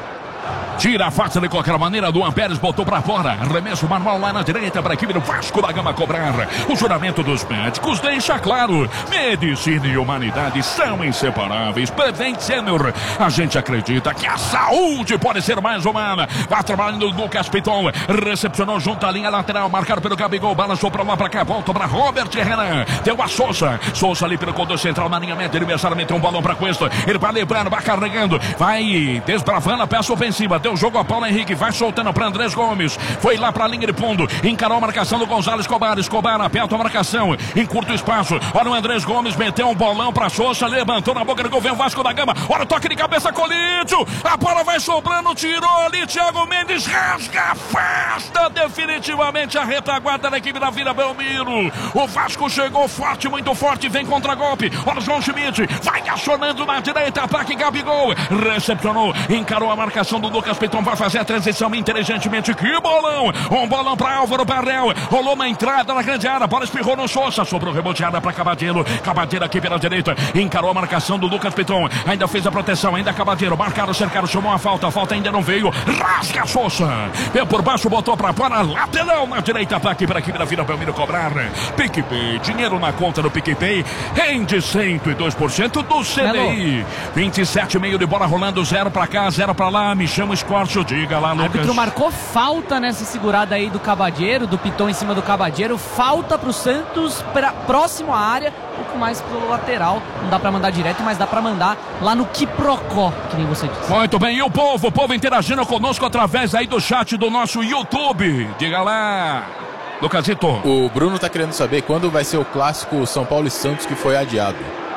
Tira a face de qualquer maneira. Luan Pérez botou pra fora. Arremesso manual lá na direita para a equipe do Vasco da Gama cobrar. O juramento dos médicos deixa claro: medicina e humanidade são inseparáveis. Prevent Senior. A gente acredita que a saúde pode ser mais humana. Vai trabalhando o Lucas Piton. Recepcionou junto à linha lateral. Marcado pelo Gabigol. Balançou pra lá, pra cá. Volta pra Robert Renan. Deu a Souza. Souza ali pelo condutor central na linha média. Adversário meteu um balão pra Cuesta. Ele vai lembrando, vai carregando. Vai desbravando a peça ofensiva. Deu jogo a Paulo Henrique, vai soltando para Andrés Gomes, foi lá para a linha de fundo, encarou a marcação do Gonzalo Escobar, Escobar aperta a marcação, encurta o espaço, olha o Andrés Gomes, meteu um bolão para Souza, levantou na boca do gol, vem o Vasco da Gama, olha o toque de cabeça, Colídio, a bola vai sobrando, tirou ali, Thiago Mendes, rasga, afasta definitivamente a retaguarda da equipe da Vila Belmiro, o Vasco chegou forte, muito forte, vem contra-golpe, olha o João Schmidt, vai acionando na direita, ataque Gabigol, recepcionou, encarou a marcação do Lucas Piton, vai fazer a transição inteligentemente. Que bolão! Um bolão para Álvaro Barrel. Rolou uma entrada na grande área. Bola espirrou no Souza. Sobrou reboteada para Cavadeiro. Cavadeiro aqui pela direita. Encarou a marcação do Lucas Piton. Ainda fez a proteção. Ainda Cavadeiro. Marcaram, cercaram, chamou a falta. A falta ainda não veio. Rasga Souza. Veio por baixo, botou para fora. Lateral na direita. Ataque para a equipe da Vila Belmiro cobrar. PicPay. Dinheiro na conta do PicPay. Rende cento e dois por cento do C D I. vinte e sete e meio de bola rolando. Zero para cá, zero para lá. Me chama Escorcho, diga lá, O Lucas. árbitro marcou falta nessa segurada aí do Cavadeiro, do Piton em cima do Cavadeiro. Falta pro Santos, pra, próximo à área, um pouco mais pro lateral. Não dá pra mandar direto, mas dá pra mandar lá no Quiprocó, que nem você disse. Muito bem, e o povo, o povo interagindo conosco através aí do chat do nosso YouTube. Diga lá, Lucasito. O Bruno tá querendo saber quando vai ser o clássico São Paulo e Santos que foi adiado.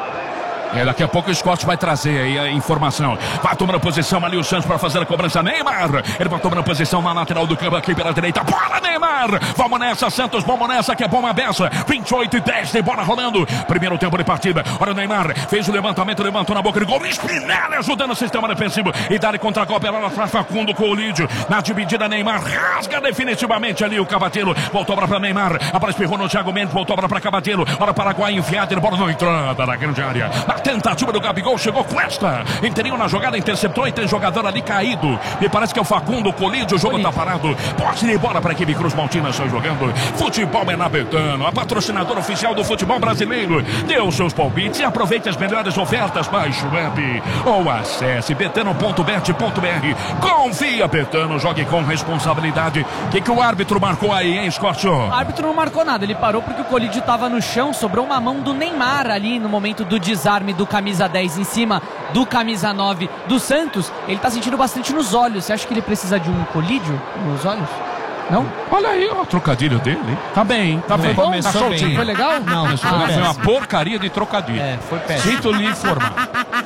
É, daqui a pouco o Scott vai trazer aí a informação. Vai tomando posição ali o Santos para fazer a cobrança. Neymar, ele vai tomando posição na lateral do campo aqui pela direita. Bola, Neymar! Vamos nessa, Santos, vamos nessa, que é bom a beça. vinte e oito e dez, tem bola rolando. Primeiro tempo de partida. Olha o Neymar, fez o levantamento, levantou na boca de gol. Spinelli ajudando o sistema defensivo. E dá-lhe contra-golpe, ela atrás, Facundo com o Lídio. Na dividida, Neymar rasga definitivamente ali o Cavadeiro. Voltou para Neymar, a bola espirrou no Thiago Mendes, voltou para Cavadeiro. Olha Paraguai enfiado, ele bola na entrada na grande área. Na tentativa do Gabigol, chegou Cuesta. Inteirinho na jogada, interceptou e tem jogador ali caído. Me parece que é o Facundo Colídio, o jogo tá parado. Posse de bola para a equipe Cruz Maltina, só jogando. Futebol é na Betano, a patrocinadora oficial do futebol brasileiro. Dê os seus palpites e aproveite as melhores ofertas. Baixe o app ou acesse betano ponto bet ponto br. Confia, Betano, jogue com responsabilidade. O que, que o árbitro marcou aí, hein, Scott? O árbitro não marcou nada, ele parou porque o Colídio tava no chão, sobrou uma mão do Neymar ali no momento do desarme do camisa dez em cima do camisa nove do Santos. Ele tá sentindo bastante nos olhos. Você acha que ele precisa de um Colídio nos olhos? Não? Olha aí, ó, o trocadilho dele. Tá bem, tá bem. Foi bom? Tá Começou soltinho. bem. Foi legal? Não, Foi foi uma péssimo. porcaria de trocadilho. É, foi péssimo. Sinto lhe informar.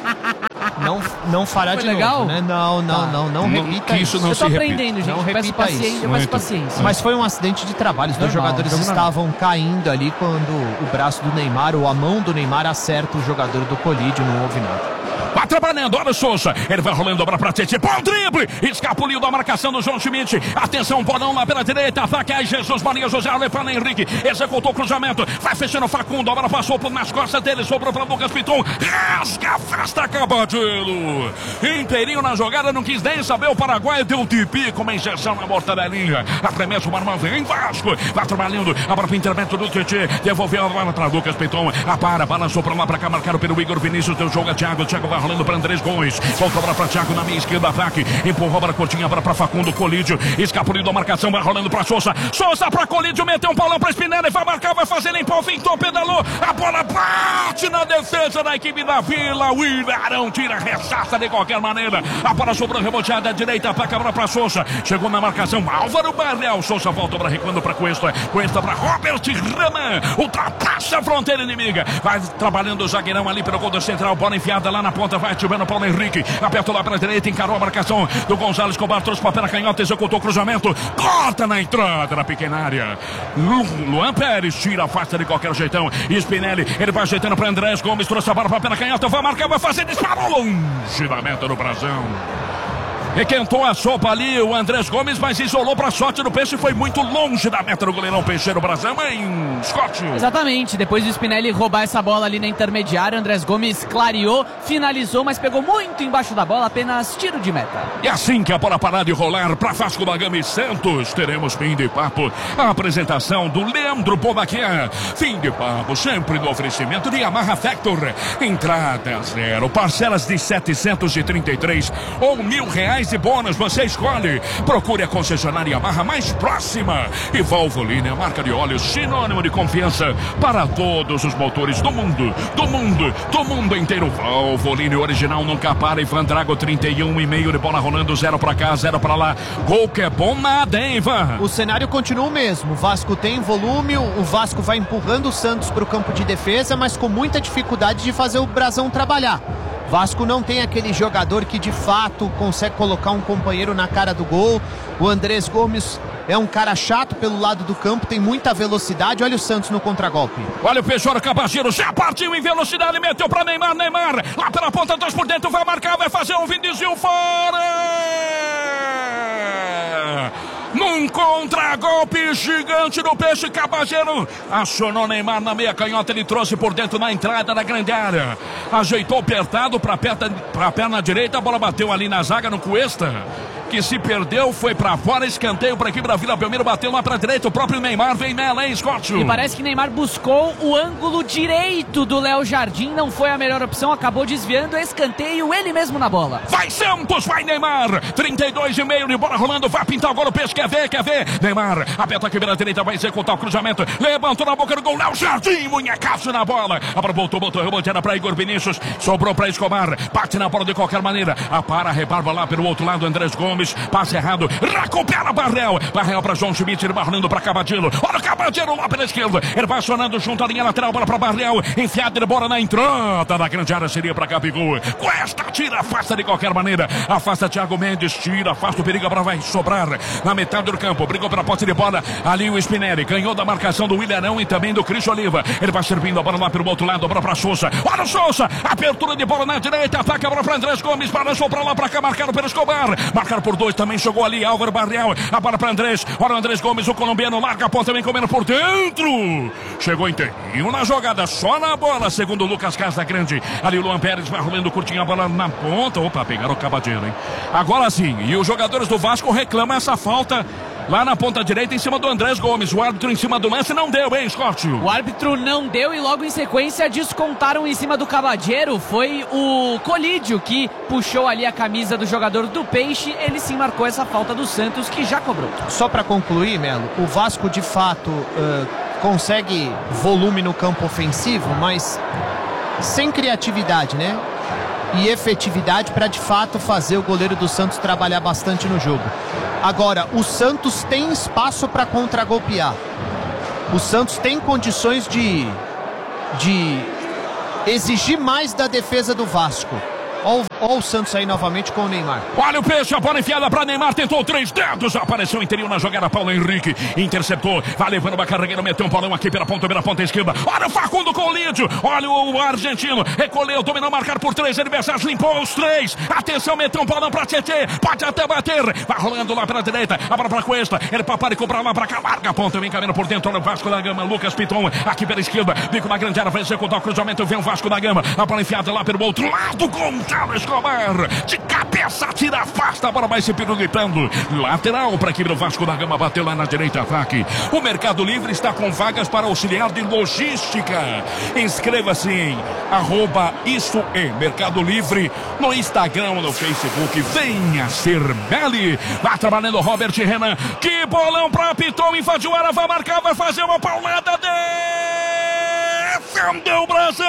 Não, não fará Foi de legal? novo, né? Não, não, Tá. não, não, Não, repita que isso isso. não Eu tô se repita. aprendendo, gente. Não Peço repita paciência, isso. eu peço Muito. paciência. Mas foi um acidente de trabalho. Os dois Normal, jogadores jogo normal. estavam caindo ali quando o braço do Neymar ou a mão do Neymar acerta o jogador do Colídio. Não houve nada. Vai trabalhando, olha o Souza. Ele vai rolando a bola pra Tete. Bom drible. Escapuliu da marcação do João Schmidt. Atenção, bolão lá pela direita. Ataque aí, Jesus Maria José Alefana Henrique. Executou o cruzamento. Vai fechando o Facundo. A bola passou por nas costas dele. Sobrou pra Lucas Piton. Rasga, afasta, Cavadeiro. Inteirinho na jogada. Não quis nem saber. O Paraguai deu tipi com uma injeção na mortadelinha. Arremessa o Marmão. Vem Vasco. Vai trabalhando. A bola pro intervento do Tete. Devolveu a bola pra Lucas Piton. A para, balançou pra lá pra cá. Marcado pelo Igor Vinícius. Deu jogo a Thiago. Thiago vai rolando para Andrés Gomes. Volta para Thiago na minha esquerda, ataque. Empurrou para Coutinho, para Facundo, Colídio. Escapuliu da marcação, vai rolando para Souza. Souza para Colídio, meteu um paulão para Spinelli. Vai marcar, vai fazer, limpou, fintou, pedalou. A bola bate na defesa da equipe da Vila. O Ilharão tira, rechaça de qualquer maneira. A bola sobrou, reboteada à direita para Cabral, para Souza. Chegou na marcação, Álvaro Barreal. Souza volta para recuando para Cuesta. Cuesta para Robert Raman. Ultrapassa a fronteira inimiga. Vai trabalhando o zagueirão ali pelo gol do central. Bola enfiada lá na ponta. Vai ativando o Paulo Henrique. Aperta lá para a direita. Encarou a marcação do Gonzalez. Cobar trouxe para a pé canhota. Executou o cruzamento. Corta na entrada da pequena área. Lu, Luan Pérez tira, afasta de qualquer jeitão. Spinelli. Ele vai ajeitando para Andrés Gomes. Trouxe a bola para a pé canhota. Vai marcar. Vai fazer. Disparou longe da meta do Brasão. Requentou a sopa ali o Andrés Gomes, mas isolou para a sorte do Peixe. Foi muito longe da meta do goleirão Peixeiro Brasão em Scott. Exatamente, depois do Spinelli roubar essa bola ali na intermediária, Andrés Gomes clareou, finalizou, mas pegou muito embaixo da bola, apenas tiro de meta. E assim que a bola parar de rolar para Vasco da Gama e Santos, teremos fim de papo. A apresentação do Leandro Pomaquian. Fim de papo, sempre no oferecimento de Yamaha Factor. Entrada zero, parcelas de setecentos e trinta e três ou mil reais de bônus, você escolhe. Procure a concessionária Yamaha mais próxima. E Valvoline, a marca de óleo sinônimo de confiança para todos os motores do mundo, do mundo, do mundo inteiro. Valvoline original nunca para. Ivan Drago, trinta e um e meio de bola rolando, zero pra cá, zero pra lá. Gol que é bom nada, hein, Ivan? O cenário continua o mesmo. O Vasco tem volume, o Vasco vai empurrando o Santos para o campo de defesa, mas com muita dificuldade de fazer o Brasão trabalhar. Vasco não tem aquele jogador que de fato consegue colocar um companheiro na cara do gol. O Andrés Gomes é um cara chato pelo lado do campo, tem muita velocidade. Olha o Santos no contragolpe. Olha o Peixoto Cabageiro, já partiu em velocidade, meteu para Neymar, Neymar, lá pela ponta, dois por dentro, vai marcar, vai fazer um vindezinho fora! Num contragolpe gigante do Peixe, Cabageiro acionou Neymar na meia canhota, ele trouxe por dentro na entrada da grande área, ajeitou apertado para a perna direita, a bola bateu ali na zaga no Cuesta, que se perdeu, foi pra fora, escanteio pra equipe da Vila Belmiro, bateu lá pra direita, o próprio Neymar vem nela, hein, Scott? E parece que Neymar buscou o ângulo direito do Léo Jardim, não foi a melhor opção, acabou desviando, escanteio, ele mesmo na bola. Vai Santos, vai Neymar, trinta e dois e meio de bola rolando, vai pintar agora o Peixe, quer ver, quer ver, Neymar, aperta aqui pela direita, vai executar o cruzamento, levantou na boca do gol, Léo Jardim, munhecaço na bola, agora voltou, botou, rebote, era pra Igor Vinícius, sobrou pra Escobar, bate na bola de qualquer maneira, a para, rebarba lá pelo outro lado, Andrés Gomes, passe errado, recupera Barrel, Barrel para João Schmidt, ele vai rolando para Cabadillo, olha o Cabadillo lá pela esquerda, ele vai acionando junto à linha lateral, bola para Barrel, enfiada de bola na entrada da grande área, seria para Gabigol, Cuesta tira, afasta de qualquer maneira, afasta Thiago Mendes, tira, afasta o perigo, para vai sobrar na metade do campo, brigou pela posse de bola, ali o Spinelli, ganhou da marcação do Willianão e também do Cristo Oliva, ele vai servindo a bola lá pelo outro lado, a bola para Souza, olha o Souza, apertura de bola na direita, ataca a bola para Andrés Gomes, para soprar lá para cá, marcado pelo Escobar, marcado por dois, também chegou ali Álvaro Barreal, a bola para Andrés, olha o Andrés Gomes, o colombiano, larga a ponta, também comendo por dentro, chegou inteirinho na jogada, só na bola, segundo o Lucas Casagrande, ali o Luan Pérez vai rolando curtinho a bola na ponta, opa, pegaram o Cabadeiro, hein, agora sim, e os jogadores do Vasco reclamam essa falta lá na ponta direita em cima do Andrés Gomes, o árbitro em cima do lance não deu, hein, Scott? O árbitro não deu e logo em sequência descontaram em cima do Cabadeiro, foi o Colídio que puxou ali a camisa do jogador do Peixe, ele sim marcou essa falta do Santos que já cobrou. Só para concluir, Melo, o Vasco de fato uh, consegue volume no campo ofensivo, mas sem criatividade, né? E efetividade para de fato fazer o goleiro do Santos trabalhar bastante no jogo. Agora, o Santos tem espaço para contragolpear. O Santos tem condições de, de exigir mais da defesa do Vasco. Olha o Santos aí novamente com o Neymar. Olha o Peixe, a bola enfiada para Neymar, tentou três dedos, apareceu interior na jogada, Paulo Henrique interceptou, vai levando uma carregueira, meteu um balão aqui pela ponta, pela ponta esquerda, olha o Facundo com o Lídio, olha o argentino, recolheu, dominou, marcar por três adversários, limpou os três, atenção, meteu um balão para Tietê, pode até bater, vai rolando lá pela direita, a bola para Cuesta, ele papara e cobra lá para cá, larga a ponta, vem caminhando por dentro, olha o Vasco da Gama, Lucas Piton, aqui pela esquerda, bico na grande área, vai executar o cruzamento, vem o Vasco da Gama, a bola enfiada lá pelo outro lado, Gonçalves Escobar, de cabeça, tira, afasta, a bola vai se pirulitando. Lateral para a equipe do Vasco da Gama, bateu lá na direita, ataque. O Mercado Livre está com vagas para auxiliar de logística. Inscreva-se em arroba isso é Mercado Livre no Instagram, no Facebook. Venha ser Meli. Vai trabalhando o Robert Renan. Que bolão para Piton, invadiu a área, vai marcar, vai fazer uma paulada. Defendeu o Brasil.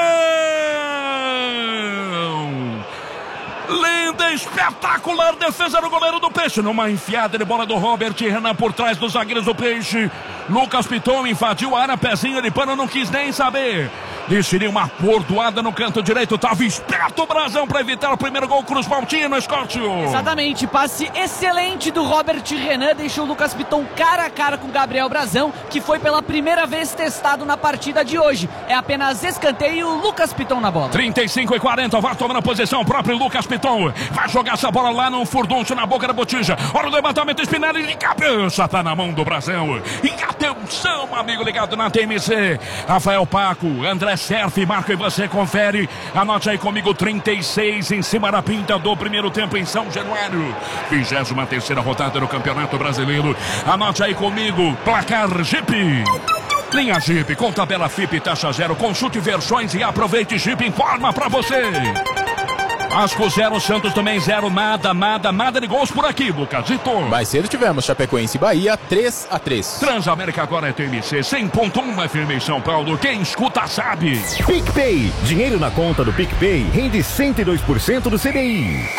Linda, espetacular defesa do goleiro do Peixe. Numa enfiada de bola do Robert Renan por trás dos zagueiros do Peixe. Lucas Piton invadiu a área, pezinho de pano, não quis nem saber. Desceria uma bordoada no canto direito. Tava esperto o Brasão para evitar o primeiro gol. Cruz Maltino, Escócio. Exatamente, passe excelente do Robert Renan. Deixou o Lucas Piton cara a cara com o Gabriel Brasão, que foi pela primeira vez testado na partida de hoje. É apenas escanteio, Lucas Piton na bola. trinta e cinco e quarenta, vai tomando a posição. O próprio Lucas Piton vai jogar essa bola lá no furdunço, na boca da botija. Olha o levantamento, Spinelli de cabeça. Tá na mão do Brasão. E atenção, amigo ligado na T M C. Rafael Paco, André Serf, marca e você confere. Anote aí comigo, trinta e seis em cima da pinta do primeiro tempo em São Januário. vigésima terceira rodada do Campeonato Brasileiro. Anote aí comigo, placar Jeep. Linha Jeep, com tabela F I P, taxa zero. Consulte versões e aproveite. Jeep informa pra você. Vasco zero, Santos também zero, nada, nada, nada de gols por aqui, Lucasito. Mais cedo tivemos Chapecoense e Bahia, três a três. Transamérica agora é T M C, cem ponto um F M em São Paulo, quem escuta sabe. PicPay, dinheiro na conta do PicPay rende cento e dois por cento do C D I.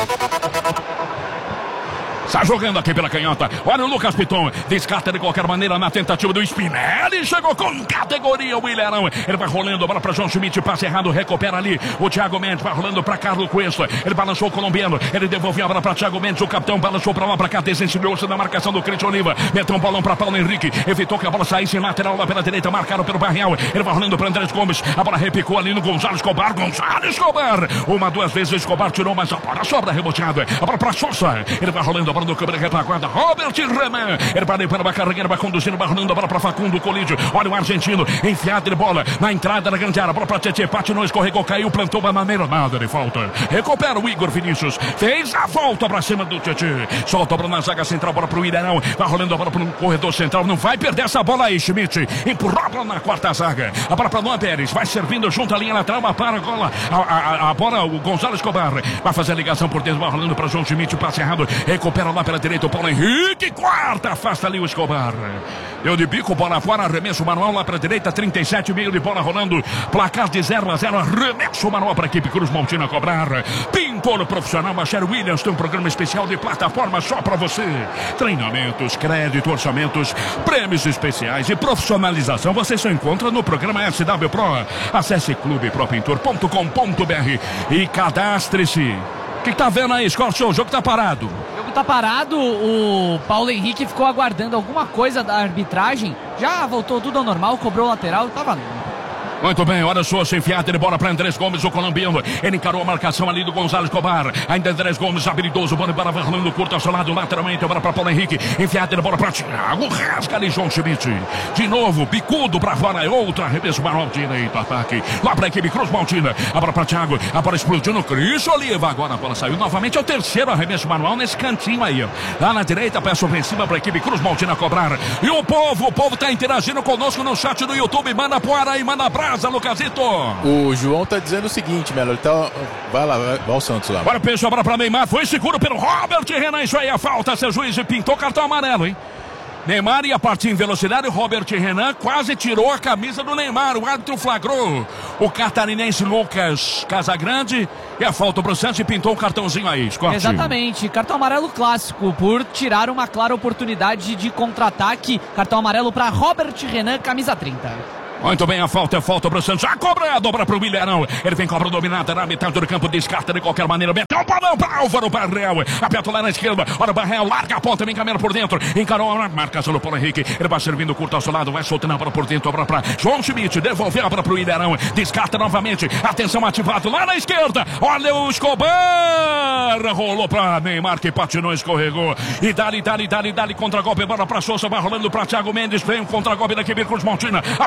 Está jogando aqui pela canhota. Olha o Lucas Piton. Descarta de qualquer maneira na tentativa do Spinelli. Chegou com categoria o Ilharão. Ele vai rolando, bola para João Schmidt. Passe errado, recupera ali. O Thiago Mendes vai rolando para Carlos Cuesta. Ele balançou o colombiano. Ele devolveu a bola para Thiago Mendes. O capitão balançou para lá, para cá. Desensibilhou-se na marcação do Cristian Oliva. Meteu um bolão para Paulo Henrique. Evitou que a bola saísse em lateral lá pela direita. Marcaram pelo Barreal. Ele vai rolando para Andrés Gomes. A bola repicou ali no Gonzalo Escobar. Gonzalo Escobar. Uma, duas vezes o Escobar tirou, mas a bola sobra reboteada. A bola para Sousa. Ele vai rolando a bola do câmera retaguarda. Robert Renan. Ele vai limpando, vai carregando, vai conduzindo, vai rolando a bola para Facundo Colídio. Olha o argentino. Enfiado de bola na entrada da grande área. Bola para Tietê. Patinou, escorregou, caiu, plantou uma maneira. Nada de falta. Recupera o Igor Vinícius. Fez a volta para cima do Tietê. Solta a bola na zaga central. Bola para o Ilharão. Vai rolando a bola para o corredor central. Não vai perder essa bola aí, Schmidt. Empurrou a bola na quarta zaga. A bola para Luan Pérez. Vai servindo junto à linha lateral. Para a bola. A, a, a bola, o Gonzalo Escobar. Vai fazer a ligação por dentro. Vai rolando para João Schmidt. Passe errado. Recupera lá pela direita o Paulo Henrique. Quarta. Afasta ali o Escobar. Deu de bico, bola fora. Arremesso manual lá para a direita. trinta e sete, meio de bola rolando. Placar de zero a zero. Arremesso manual para a equipe Cruz Maltina cobrar. Pintor profissional. Michel Williams tem um programa especial de plataforma só para você. Treinamentos, crédito, orçamentos, prêmios especiais e profissionalização. Você só encontra no programa S W Pro. Acesse clube pro pintor ponto com ponto br e cadastre-se. O que tá vendo aí, Scorcho? O jogo tá parado. O jogo tá parado, o Paulo Henrique ficou aguardando alguma coisa da arbitragem. Já voltou tudo ao normal, cobrou o lateral, tava... Muito bem, olha só, se enfiada de bola para Andrés Gomes, o colombiano. Ele encarou a marcação ali do Gonzalo Escobar. Ainda Andrés Gomes, habilidoso, bola para rolando curto ao seu lado, lateralmente, bola para Paulo Henrique. Enfiada de bola para Thiago, rasga ali João Schmidt. De novo, bicudo para fora, outra arremesso manual direito, ataque. Lá para a equipe Cruz Maltina, a bola para Thiago, a bola explodiu no Cristo Oliva. Agora a bola saiu novamente, é o terceiro arremesso manual nesse cantinho aí. Lá na direita, peça ofensiva para a equipe Cruz Maltina cobrar. E o povo, o povo tá interagindo conosco no chat do YouTube. Manda poara aí, manda brasa. Lucasito. O João tá dizendo o seguinte, Melo, ele tá... Vai lá, vai, vai ao Santos lá. Agora pensa, bola pra Neymar, foi seguro pelo Robert Renan, isso aí é falta, seu juiz pintou cartão amarelo, hein? Neymar ia partir em velocidade, o Robert Renan quase tirou a camisa do Neymar, o árbitro flagrou o catarinense Lucas Casagrande e a falta pro Santos e pintou um cartãozinho aí, Scott. Exatamente, cartão amarelo clássico por tirar uma clara oportunidade de contra-ataque, cartão amarelo para Robert Renan, camisa trinta. Muito bem, a falta é falta pro Santos. Já cobra, dobra pro Ilharão. Ele vem cobra dominada na metade do campo, descarta de qualquer maneira. Meteu um balão para Álvaro Barreal. Aperta lá na esquerda. Ora, Barreal larga a ponta, vem caminhando por dentro. Encarou a marcação do Paulo Henrique. Ele vai servindo curto ao seu lado, vai soltando a bola por dentro. A bola para João Schmidt. Devolveu a bola pro Ilharão. Descarta novamente. Atenção, ativado lá na esquerda. Olha o Escobar. Rolou para Neymar, que patinou, escorregou. E dali, dali, dali, dali. Contra-golpe, bola para Sousa. Vai rolando para Thiago Mendes. Vem um contra-golpe da equipe Cruz Maltina. A bola explode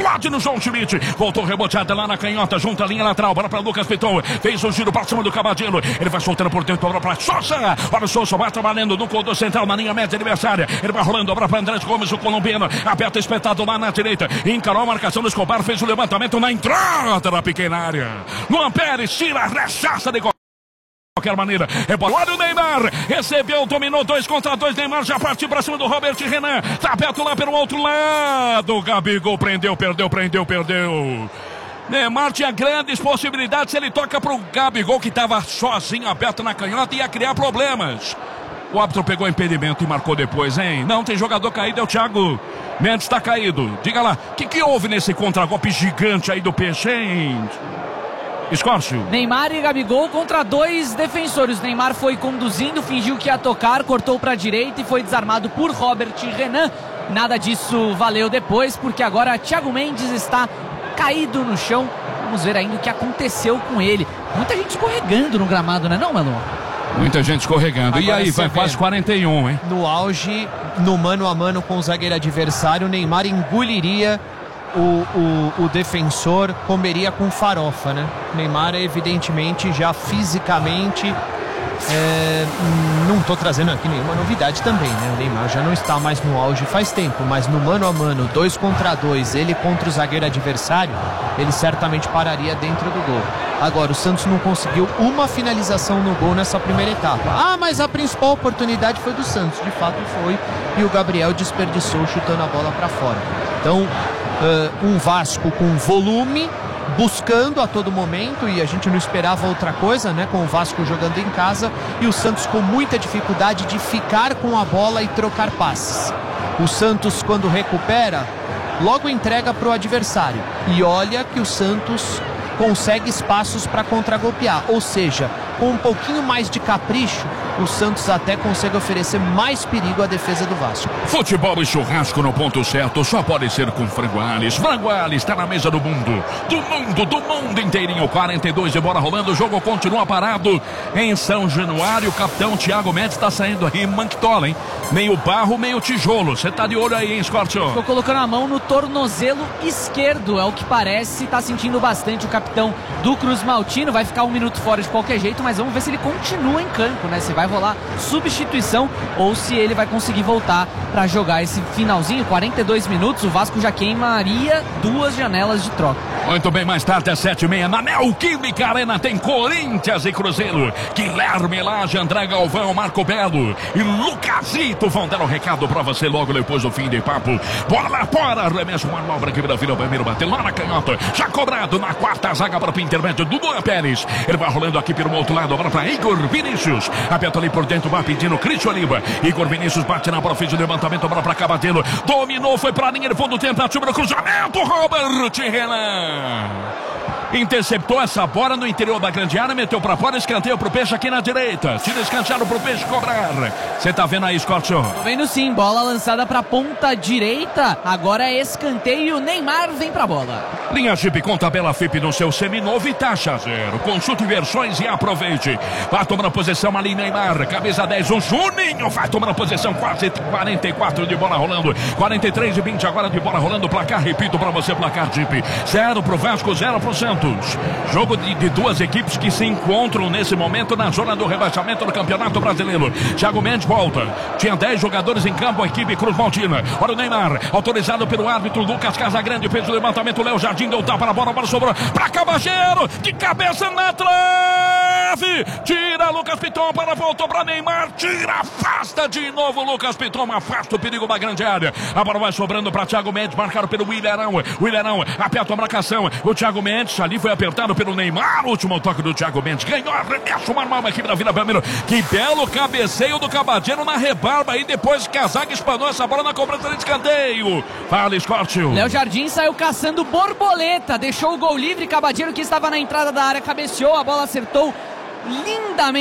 explode no João Schmidt. Voltou reboteada lá na canhota, junto à linha lateral. Bola para Lucas Piton. Fez o giro para cima do Cavadinho. Ele vai soltando por dentro, bola para Sousa. Olha o Sousa, vai trabalhando no corredor central, na linha média adversária. Ele vai rolando, bola para Andrés Gomes, o colombiano. Aperta espetado lá na direita. Encarou a marcação do Escobar, fez o levantamento na entrada da pequena área. Luan Pérez tira a rechaça de qualquer maneira, olha o Neymar, recebeu, dominou, dois contra dois, Neymar já partiu pra cima do Robert Renan, tá aberto lá pelo outro lado, Gabigol prendeu, perdeu, prendeu, perdeu. Neymar tinha grandes possibilidades, ele toca pro Gabigol que tava sozinho, aberto na canhota, ia criar problemas. O árbitro pegou impedimento e marcou depois, hein? Não, tem jogador caído, é o Thiago Mendes, tá caído. Diga lá, o que que houve nesse contragolpe gigante aí do Peixe, hein? Escórcio. Neymar e Gabigol contra dois defensores. Neymar foi conduzindo, fingiu que ia tocar, cortou para a direita e foi desarmado por Robert Renan. Nada disso valeu depois, porque agora Thiago Mendes está caído no chão. Vamos ver ainda o que aconteceu com ele. Muita gente escorregando no gramado, né não, Manu? Muita gente escorregando. Agora, e aí, vai quase quarenta e um, hein? No auge, no mano a mano com o zagueiro adversário, o Neymar engoliria O, o, o defensor, comeria com farofa, né? O Neymar, evidentemente, já fisicamente, é, não estou trazendo aqui nenhuma novidade também, né? O Neymar já não está mais no auge faz tempo, mas no mano a mano, dois contra dois, ele contra o zagueiro adversário, ele certamente pararia dentro do gol. Agora, o Santos não conseguiu uma finalização no gol nessa primeira etapa. Ah, mas a principal oportunidade foi do Santos, de fato foi, e o Gabriel desperdiçou chutando a bola para fora. Então, Uh, um Vasco com volume, buscando a todo momento, e a gente não esperava outra coisa, né? Com o Vasco jogando em casa e o Santos com muita dificuldade de ficar com a bola e trocar passes. O Santos, quando recupera, logo entrega para o adversário. E olha que o Santos consegue espaços para contragolpear, ou seja, com um pouquinho mais de capricho, o Santos até consegue oferecer mais perigo à defesa do Vasco. Futebol e churrasco no ponto certo só pode ser com Frango Alves. Frango Alves está na mesa do mundo, do mundo, do mundo inteirinho. quarenta e dois de bola rolando, o jogo continua parado em São Januário. O capitão Thiago Mendes está saindo aí, manquitola, hein? Meio barro, meio tijolo. Você tá de olho aí, hein, Scortio? Ficou colocando a mão no tornozelo esquerdo, é o que parece. Tá sentindo bastante o capitão do Cruz Maltino. Vai ficar um minuto fora de qualquer jeito, mas vamos ver se ele continua em campo, né? Se vai rolar substituição ou se ele vai conseguir voltar para jogar esse finalzinho. Quarenta e dois minutos, o Vasco já queimaria duas janelas de troca. Muito bem, mais tarde às sete e meia na Neoquímica Arena tem Corinthians e Cruzeiro. Guilherme Lage, André Galvão, Marco Belo e Lucasito vão dar um recado para você logo depois do fim de papo. Bola fora, arremesso manobra que vira vira primeiro, bateu lá na canhota, já cobrado na quarta zaga para o intermédio do Luan Pérez. Ele vai rolando aqui pelo outro lado, agora para Igor Vinícius, aperta ali por dentro, vai pedindo Cristian Oliva. Igor Vinícius bate na bola, fez o levantamento, bola para Cavadinho, dominou, foi para a linha de fundo, tentativa do cruzamento, Robert Renan interceptou essa bola no interior da grande área, meteu para fora, escanteio pro Peixe aqui na direita, tira escanteado pro Peixe cobrar. Você tá vendo aí, Scortio? Tô vendo sim, bola lançada pra ponta direita, agora é escanteio, Neymar vem pra bola. Linha Jeep com tabela F I P no seu seminovo e taxa zero. Consulte versões e aproveite. Vai tomando posição ali, Neymar, camisa dez, o Juninho vai tomando posição, quase quarenta e quatro de bola rolando, quarenta e três e vinte agora de bola rolando, placar, repito pra você, placar Jeep, zero pro Vasco, zero pro Santos. Jogo de, de duas equipes que se encontram nesse momento na zona do rebaixamento do Campeonato Brasileiro. Thiago Mendes volta. Tinha dez jogadores em campo, a equipe Cruz Maltina. Olha o Neymar, autorizado pelo árbitro Lucas Casagrande, fez o levantamento, Léo Jardim deu tapa na bola, a bola sobrou para Cabageiro, de cabeça na trave. Tira Lucas Piton, para voltou para Neymar, tira, afasta de novo Lucas Piton, afasta o perigo da grande área. A bola vai sobrando para Thiago Mendes, marcado pelo Willerão. Willerão aperta a marcação. O Thiago Mendes ali foi apertado pelo Neymar, o último toque do Thiago Mendes, ganhou, arremesso, uma arma aqui da Vila Belmiro, que belo cabeceio do Cabageiro na rebarba, e depois que a zaga espanou essa bola na cobrança de escanteio. Fala, Scortio. Léo Jardim saiu caçando borboleta, deixou o gol livre, Cabageiro que estava na entrada da área cabeceou, a bola acertou lindamente